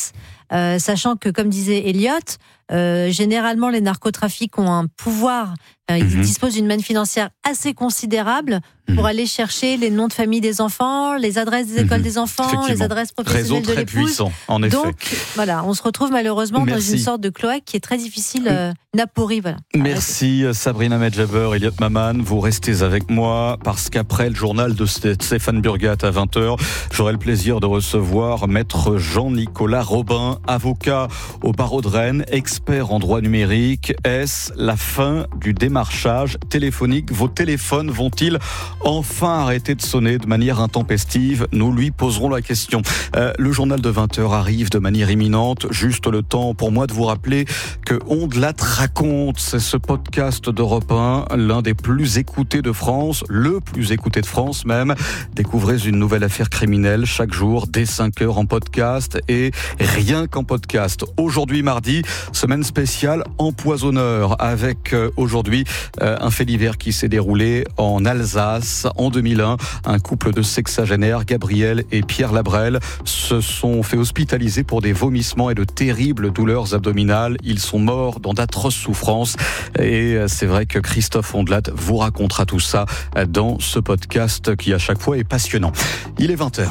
euh, sachant que, comme disait Elliot, euh, généralement les narcotrafics ont un pouvoir, euh, ils mmh. disposent d'une manne financière assez considérable pour aller chercher les noms de famille des enfants, les adresses des écoles mmh. des enfants, les adresses professionnelles Réseau de l'épouse. Puissant, en effet. Donc, voilà, on se retrouve malheureusement Merci. dans une sorte de cloaque qui est très difficile, euh, Napori, voilà. Merci Sabrina Medjaber, Elliot Maman, vous restez avec moi parce qu'après le journal de Stéphane Burgat à vingt heures, j'aurai le plaisir de recevoir maître Jean-Nicolas Robin, avocat au barreau de Rennes, expert en droit numérique. Est-ce la fin du démarchage téléphonique ? Vos téléphones vont-ils enfin arrêter de sonner de manière intempestive ? Nous lui poserons la question. Euh, le journal de vingt heures arrive de manière imminente. Juste le temps pour moi de vous rappeler que Ondelat raconte, c'est ce podcast d'Europe un, l'un des plus écoutés de France, le plus écouté de France même. Découvrez une nouvelle affaire criminelle chaque jour dès cinq heures en podcast et rien qu'en podcast. Aujourd'hui mardi, semaine spéciale empoisonneur avec euh, aujourd'hui euh, un fait divers qui s'est déroulé en Alsace. En deux mille un, un couple de sexagénaires, Gabriel et Pierre Labrelle, se sont fait hospitaliser pour des vomissements et de terribles douleurs abdominales. Ils sont morts dans d'atroces souffrances. Et c'est vrai que Christophe Ondelat vous racontera tout ça dans ce podcast qui à chaque fois est passionnant. Il est vingt heures.